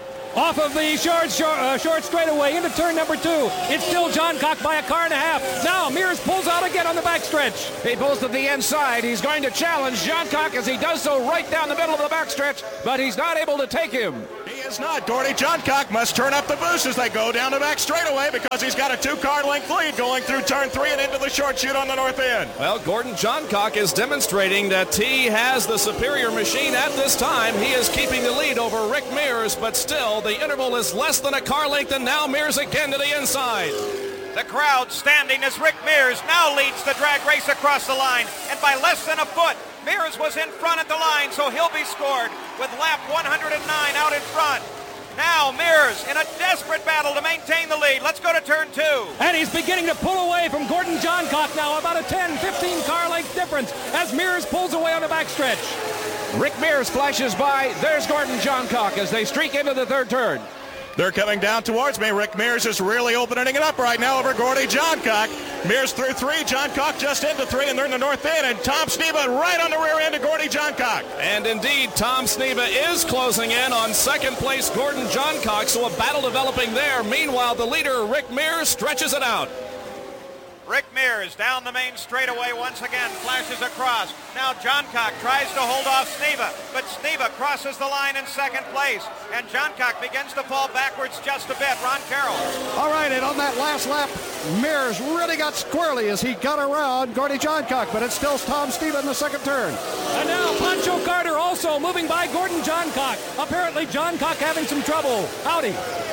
Off of the short straightaway into turn number 2. It's still Johncock by a car and a half. Now Mears pulls out again on the backstretch. He pulls to the inside. He's going to challenge Johncock as he does so right down the middle of the backstretch, but he's not able to take him. He is not. Gordy Johncock must turn up the boost as they go down the back straightaway because he's got a 2-car length lead going through turn 3 and into the short chute on the north end. Well, Gordon Johncock is demonstrating that he has the superior machine at this time. He is keeping the lead over Rick Mears, but still the interval is less than a car length, and now Mears again to the inside. The crowd standing as Rick Mears now leads the drag race across the line, and by less than a foot. Mears was in front at the line, so he'll be scored with lap 109 out in front. Now Mears in a desperate battle to maintain the lead. Let's go to turn 2. And he's beginning to pull away from Gordon Johncock now, about a 10-15 car length difference as Mears pulls away on the backstretch. Rick Mears flashes by. There's Gordon Johncock as they streak into the third turn. They're coming down towards me. Rick Mears is really opening it up right now over Gordy Johncock. Mears through 3, Johncock just into 3, and they're in the north end, and Tom Sneva right on the rear end of Gordy Johncock. And indeed, Tom Sneva is closing in on second place Gordon Johncock, so a battle developing there. Meanwhile, the leader, Rick Mears, stretches it out. Rick Mears down the main straightaway once again, flashes across. Now Johncock tries to hold off Sneva, but Sneva crosses the line in second place, and Johncock begins to fall backwards just a bit. Ron Carroll. All right, and on that last lap, Mears really got squirrely as he got around Gordy Johncock, but it's still Tom Sneva in the second turn. And now Pancho Carter also moving by Gordon Johncock. Apparently Johncock having some trouble. Howdy.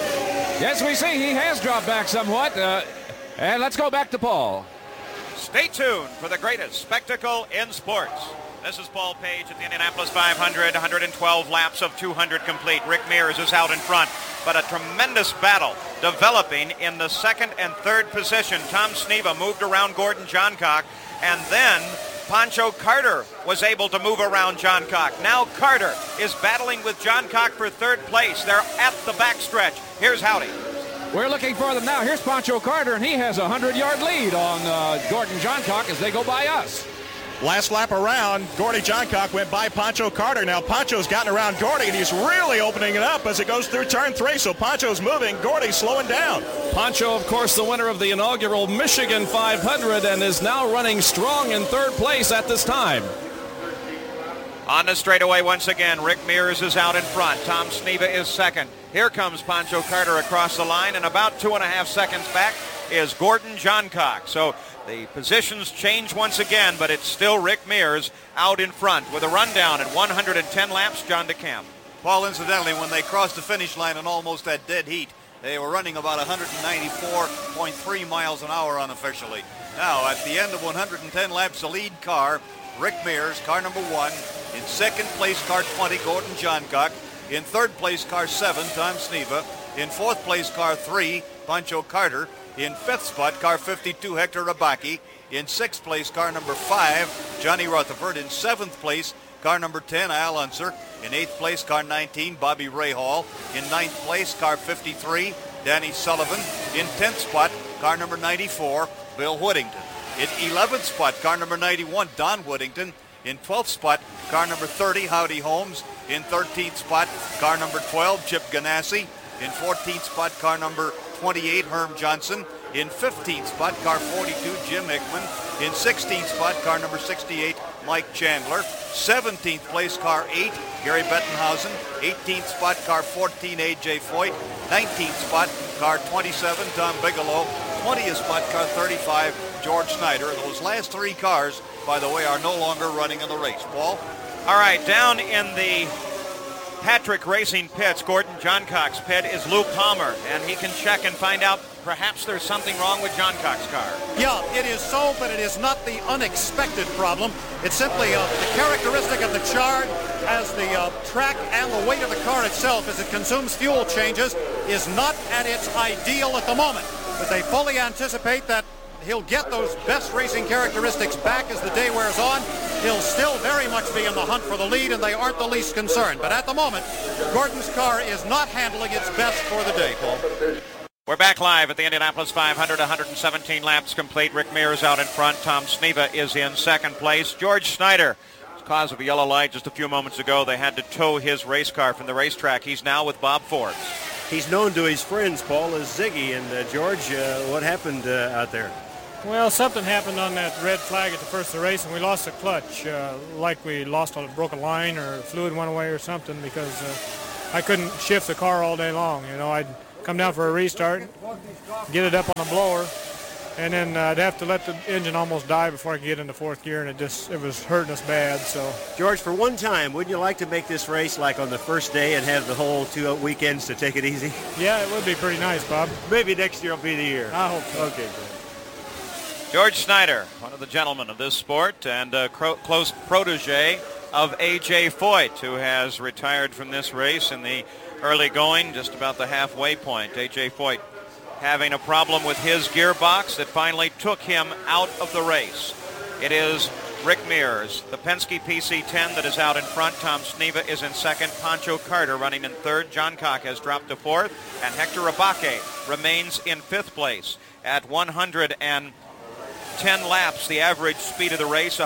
Yes, we see he has dropped back somewhat. And let's go back to Paul. Stay tuned for the greatest spectacle in sports. This is Paul Page at the Indianapolis 500, 112 laps of 200 complete. Rick Mears is out in front, but a tremendous battle developing in the second and third position. Tom Sneva moved around Gordon Johncock, and then Pancho Carter was able to move around Johncock. Now Carter is battling with Johncock for third place. They're at the backstretch. Here's Howdy. We're looking for them now. Here's Pancho Carter, and he has a 100-yard lead on Gordon Johncock as they go by us. Last lap around, Gordy Johncock went by Pancho Carter. Now Pancho's gotten around Gordy, and he's really opening it up as it goes through turn 3. So Pancho's moving, Gordy's slowing down. Pancho, of course, the winner of the inaugural Michigan 500, and is now running strong in third place at this time. On the straightaway once again, Rick Mears is out in front. Tom Sneva is second. Here comes Pancho Carter across the line, and about 2.5 seconds back is Gordon Johncock. So the positions change once again, but it's still Rick Mears out in front with a rundown at 110 laps. John DeCamp. Paul, incidentally, when they crossed the finish line in almost that dead heat, they were running about 194.3 miles an hour unofficially. Now, at the end of 110 laps, the lead car, Rick Mears, car number 1. In second place, car 20, Gordon Johncock. In third place, car 7, Tom Sneva. In fourth place, car 3, Pancho Carter. In fifth spot, car 52, Hector Rabaki. In sixth place, car number 5, Johnny Rutherford. In seventh place, car number 10, Al Unser. In eighth place, car 19, Bobby Rahal. In ninth place, car 53, Danny Sullivan. In 10th spot, car number 94, Bill Whittington. In 11th spot, car number 91, Don Whittington. In 12th spot, car number 30, Howdy Holmes. In 13th spot, car number 12, Chip Ganassi. In 14th spot, car number 28, Herm Johnson. In 15th spot, car 42, Jim Hickman. In 16th spot, car number 68, Mike Chandler. 17th place, car 8, Gary Bettenhausen. 18th spot, car 14, A.J. Foyt. 19th spot, car 27, Tom Bigelow. 20th spot, car 35, George Snyder. Those last 3 cars, by the way, are no longer running in the race. Paul? All right, down in the Patrick Racing pits, Gordon Johncock's pit, is Lou Palmer, and he can check and find out perhaps there's something wrong with Johncock's car. Yeah, it is so, but it is not the unexpected problem. It's simply the characteristic of the chard as the track and the weight of the car itself as it consumes fuel changes is not at its ideal at the moment. But they fully anticipate that he'll get those best racing characteristics back as the day wears on. He'll still very much be in the hunt for the lead, and they aren't the least concerned. But at the moment, Gordon's car is not handling its best for the day, Paul. We're back live at the Indianapolis 500, 117 laps complete. Rick Mears out in front. Tom Sneva is in second place. George Snyder, because of a yellow light just a few moments ago, they had to tow his race car from the racetrack. He's now with Bob Forbes. He's known to his friends, Paul, as Ziggy. And George, what happened out there? Well, something happened on that red flag at the first of the race, and we lost the clutch, like we broke a line or fluid went away or something, because I couldn't shift the car all day long. You know, I'd come down for a restart, get it up on the blower, and then I'd have to let the engine almost die before I could get into fourth gear, and it was hurting us bad. So, George, for one time, wouldn't you like to make this race like on the first day and have the whole 2 weekends to take it easy? Yeah, it would be pretty nice, Bob. Maybe next year will be the year. I hope so. Okay, good. George Snyder, one of the gentlemen of this sport and a close protege of A.J. Foyt, who has retired from this race in the early going, just about the halfway point. A.J. Foyt having a problem with his gearbox that finally took him out of the race. It is Rick Mears, the Penske PC-10 that is out in front. Tom Sneva is in second. Pancho Carter running in third. John Cock has dropped to fourth. And Hector Rabake remains in fifth place at 110 laps. The average speed of the race,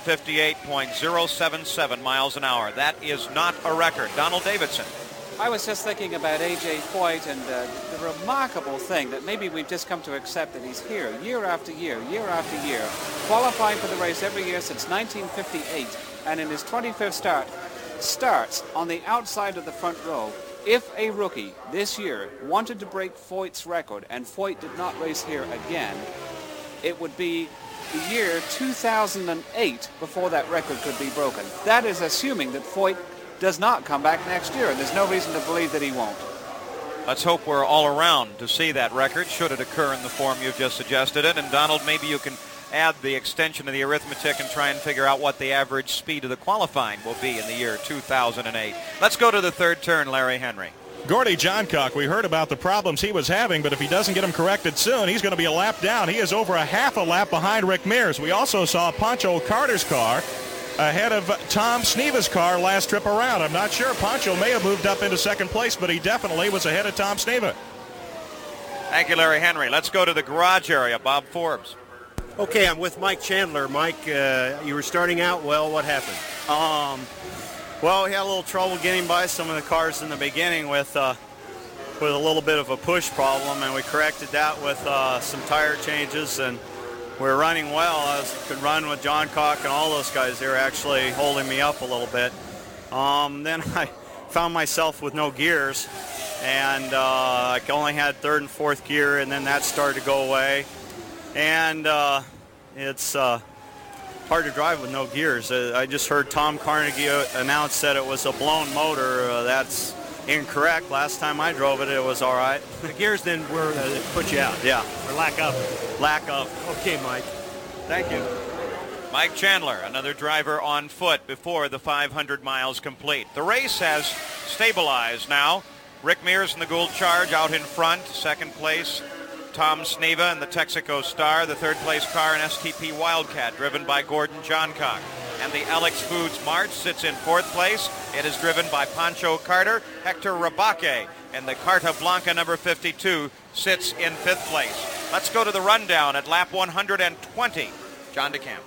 158.077 miles an hour. That is not a record. Donald Davidson. I was just thinking about A.J. Foyt and the remarkable thing that maybe we've just come to accept that he's here year after year, qualifying for the race every year since 1958, and in his 25th start, starts on the outside of the front row. If a rookie this year wanted to break Foyt's record, and Foyt did not race here again, it would be the year 2008 before that record could be broken. That is assuming that Foyt does not come back next year, and there's no reason to believe that he won't. Let's hope we're all around to see that record, should it occur in the form you've just suggested it. And Donald, maybe you can add the extension of the arithmetic and try and figure out what the average speed of the qualifying will be in the year 2008. Let's go to the third turn, Larry Henry. Gordy Johncock, we heard about the problems he was having, but if he doesn't get them corrected soon, he's going to be a lap down. He is over a half a lap behind Rick Mears. We also saw Pancho Carter's car ahead of Tom Sneva's car last trip around. I'm not sure. Pancho may have moved up into second place, but he definitely was ahead of Tom Sneva. Thank you, Larry Henry. Let's go to the garage area. Bob Forbes. Okay, I'm with Mike Chandler. Mike, you were starting out well. What happened? Well, we had a little trouble getting by some of the cars in the beginning with a little bit of a push problem, and we corrected that with some tire changes, and we're running well. I could run with John Cock and all those guys. They were actually holding me up a little bit. Then I found myself with no gears, and I only had third and fourth gear, and then that started to go away. And it's hard to drive with no gears. I just heard Tom Carnegie announce that it was a blown motor. That's incorrect. Last time I drove it, it was all right. The gears then were put you out. Yeah. Or lack of. Lack of. Okay, Mike. Thank you. Mike Chandler, another driver on foot before the 500 miles complete. The race has stabilized now. Rick Mears and the Gould Charge out in front. Second place, Tom Sneva and the Texaco Star. The third place car, an STP Wildcat, driven by Gordon Johncock. And the Alex Foods March sits in fourth place. It is driven by Pancho Carter. Hector Rabake and the Carta Blanca number 52 sits in fifth place. Let's go to the rundown at lap 120. John DeCamp.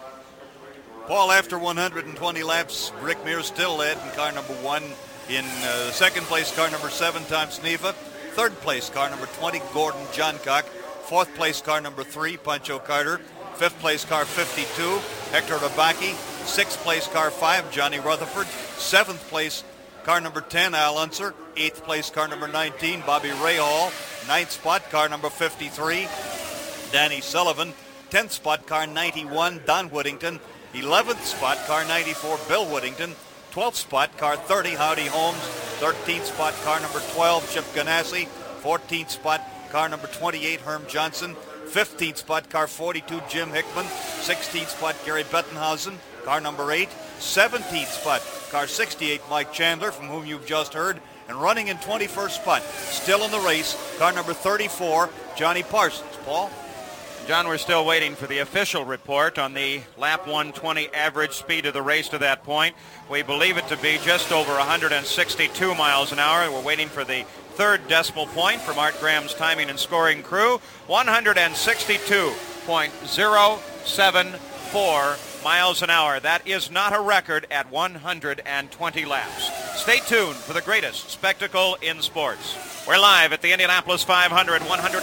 Paul, after 120 laps, Rick Mears still led in car number 1. In second place, car number 7, Tom Sneva. Third place, car number 20, Gordon Johncock. Fourth place, car number 3, Pancho Carter. Fifth place, car 52, Hector Rabake. Sixth place, car 5, Johnny Rutherford. Seventh place, car number 10, Al Unser. Eighth place, car number 19, Bobby Rahal. Ninth spot, car number 53, Danny Sullivan. 10th spot, car 91, Don Whittington. 11th spot, car 94, Bill Whittington. 12th spot, car 30, Howdy Holmes. 13th spot, car number 12, Chip Ganassi. 14th spot, car number 28, Herm Johnson. 15th spot, car 42, Jim Hickman. 16th spot, Gary Bettenhausen, car number 8. 17th spot, car 68, Mike Chandler, from whom you've just heard. And running in 21st spot, still in the race, car number 34, Johnny Parsons. Paul? John, we're still waiting for the official report on the lap 120 average speed of the race to that point. We believe it to be just over 162 miles an hour. We're waiting for the third decimal point from Art Graham's timing and scoring crew. 162.074 miles an hour. That is not a record at 120 laps. Stay tuned for the greatest spectacle in sports. We're live at the Indianapolis 500,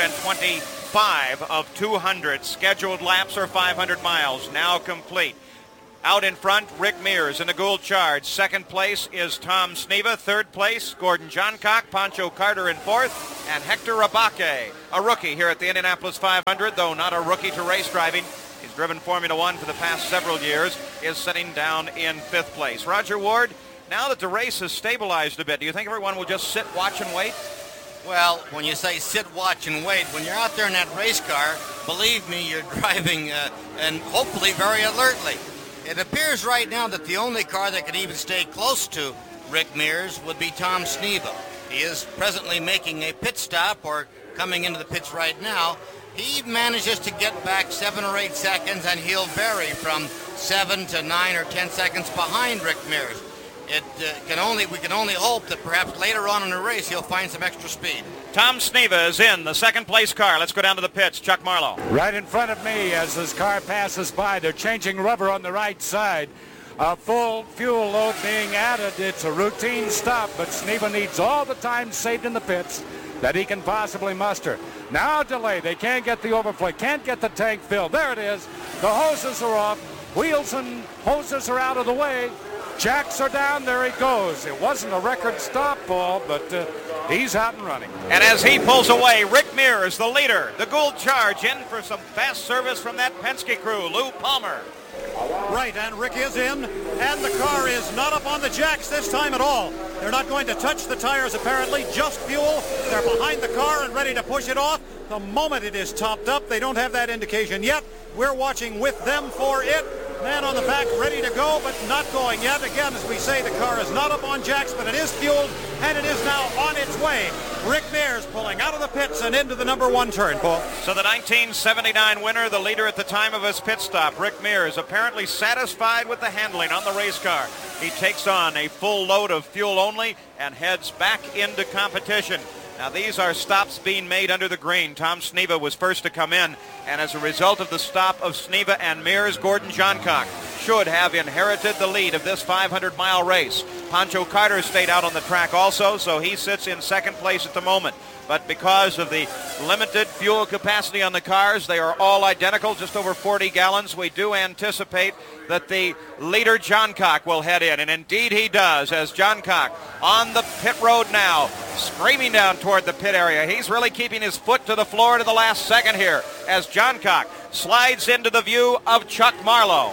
125 of 200 scheduled laps or 500 miles now complete. Out in front, Rick Mears in the Gould Charge. Second place is Tom Sneva. Third place, Gordon Johncock, Pancho Carter in fourth, and Hector Rabake, a rookie here at the Indianapolis 500, though not a rookie to race driving. He's driven Formula One for the past several years, is sitting down in fifth place. Roger Ward, now that the race has stabilized a bit, do you think everyone will just sit, watch, and wait? Well, when you say sit, watch, and wait, when you're out there in that race car, believe me, you're driving and hopefully very alertly. It appears right now that the only car that could even stay close to Rick Mears would be Tom Sneva. He is presently making a pit stop or coming into the pits right now. He manages to get back 7 or 8 seconds, and he'll vary from 7 to 9 or 10 seconds behind Rick Mears. We can only hope that perhaps later on in the race he'll find some extra speed. Tom Sneva is in the second place car. Let's go down to the pits. Chuck Marlowe. Right in front of me as this car passes by. They're changing rubber on the right side. A full fuel load being added. It's a routine stop, but Sneva needs all the time saved in the pits that he can possibly muster. Now delay. They can't get the overflow. Can't get the tank filled. There it is. The hoses are off. Wheels and hoses are out of the way. Jacks are down. There he goes. It wasn't a record stop, Paul, but he's out and running. And as he pulls away, Rick Mears, the leader. The Gould Charge in for some fast service from that Penske crew. Lou Palmer. Right, and Rick is in, and the car is not up on the jacks this time at all. They're not going to touch the tires, apparently, just fuel. They're behind the car and ready to push it off. The moment it is topped up, they don't have that indication yet. We're watching with them for it. Man on the back ready to go, but not going yet. Again, as we say, the car is not up on jacks, but it is fueled, and it is now on its way. Rick Mears pulling out of the pits and into the number 1 turn, Paul. So the 1979 winner, the leader at the time of his pit stop, Rick Mears, apparently satisfied with the handling on the race car. He takes on a full load of fuel only and heads back into competition. Now, these are stops being made under the green. Tom Sneva was first to come in, and as a result of the stop of Sneva and Mears, Gordon Johncock should have inherited the lead of this 500-mile race. Pancho Carter stayed out on the track also, so he sits in second place at the moment. But because of the limited fuel capacity on the cars, they are all identical, just over 40 gallons. We do anticipate that the leader, Johncock, will head in, and indeed he does, as Johncock on the pit road now, screaming down toward the pit area. He's really keeping his foot to the floor to the last second here, as Johncock slides into the view of Chuck Marlowe.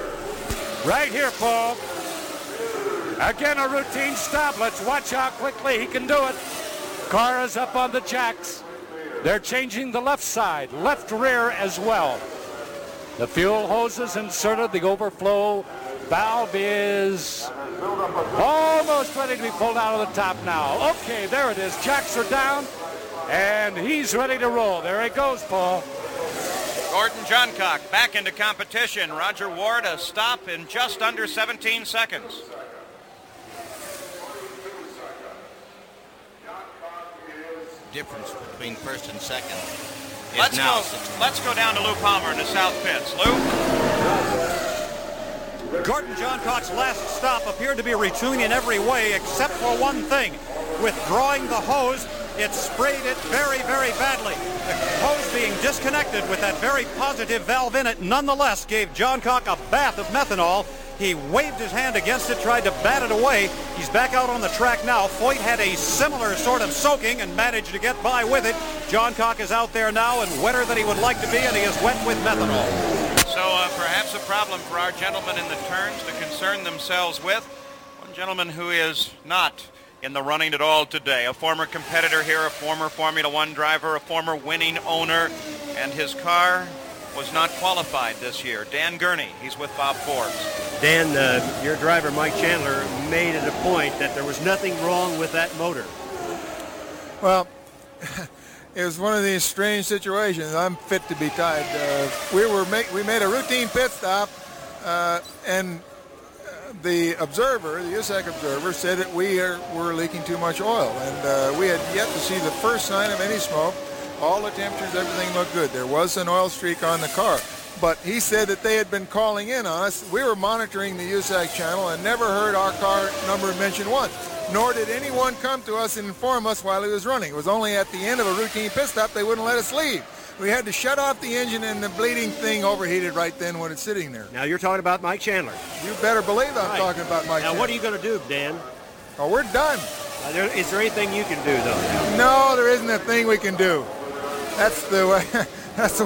Right here, Paul. Again, a routine stop. Let's watch how quickly he can do it. Car is up on the jacks. They're changing the left side, left rear as well. The fuel hose is inserted. The overflow valve is almost ready to be pulled out of the top now. Okay, there it is. Jacks are down, and he's ready to roll. There he goes, Paul. Gordon Johncock back into competition. Roger Ward, a stop in just under 17 seconds. Difference between first and second is Let's go down to Lou Palmer in the south pits. Lou? Gordon Johncock's last stop appeared to be routine in every way except for one thing. Withdrawing the hose, it sprayed it very, very badly. The hose being disconnected with that very positive valve in it nonetheless gave Johncock a bath of methanol. He waved his hand against it, tried to bat it away. He's back out on the track now. Foyt had a similar sort of soaking and managed to get by with it. Johncock is out there now and wetter than he would like to be, and he is wet with methanol. So perhaps a problem for our gentlemen in the turns to concern themselves with. One gentleman who is not in the running at all today, a former competitor here, a former Formula One driver, a former winning owner, and his car was not qualified this year. Dan Gurney, he's with Bob Forbes. Dan, your driver, Mike Chandler, made it a point that there was nothing wrong with that motor. Well, it was one of these strange situations. I'm fit to be tied. We made a routine pit stop, and the observer, the USAC observer, said that we were leaking too much oil, and we had yet to see the first sign of any smoke. All the temperatures, everything looked good. There was an oil streak on the car, but he said that they had been calling in on us. We were monitoring the USAC channel and never heard our car number mentioned once, nor did anyone come to us and inform us while he was running. It was only at the end of a routine pit stop they wouldn't let us leave. We had to shut off the engine, and the bleeding thing overheated right then when it's sitting there. Now you're talking about Mike Chandler. You better believe I'm talking about Mike Chandler. Now what are you going to do, Dan? Oh, we're done. Is there anything you can do, though? No, there isn't a thing we can do. That's the way. That's the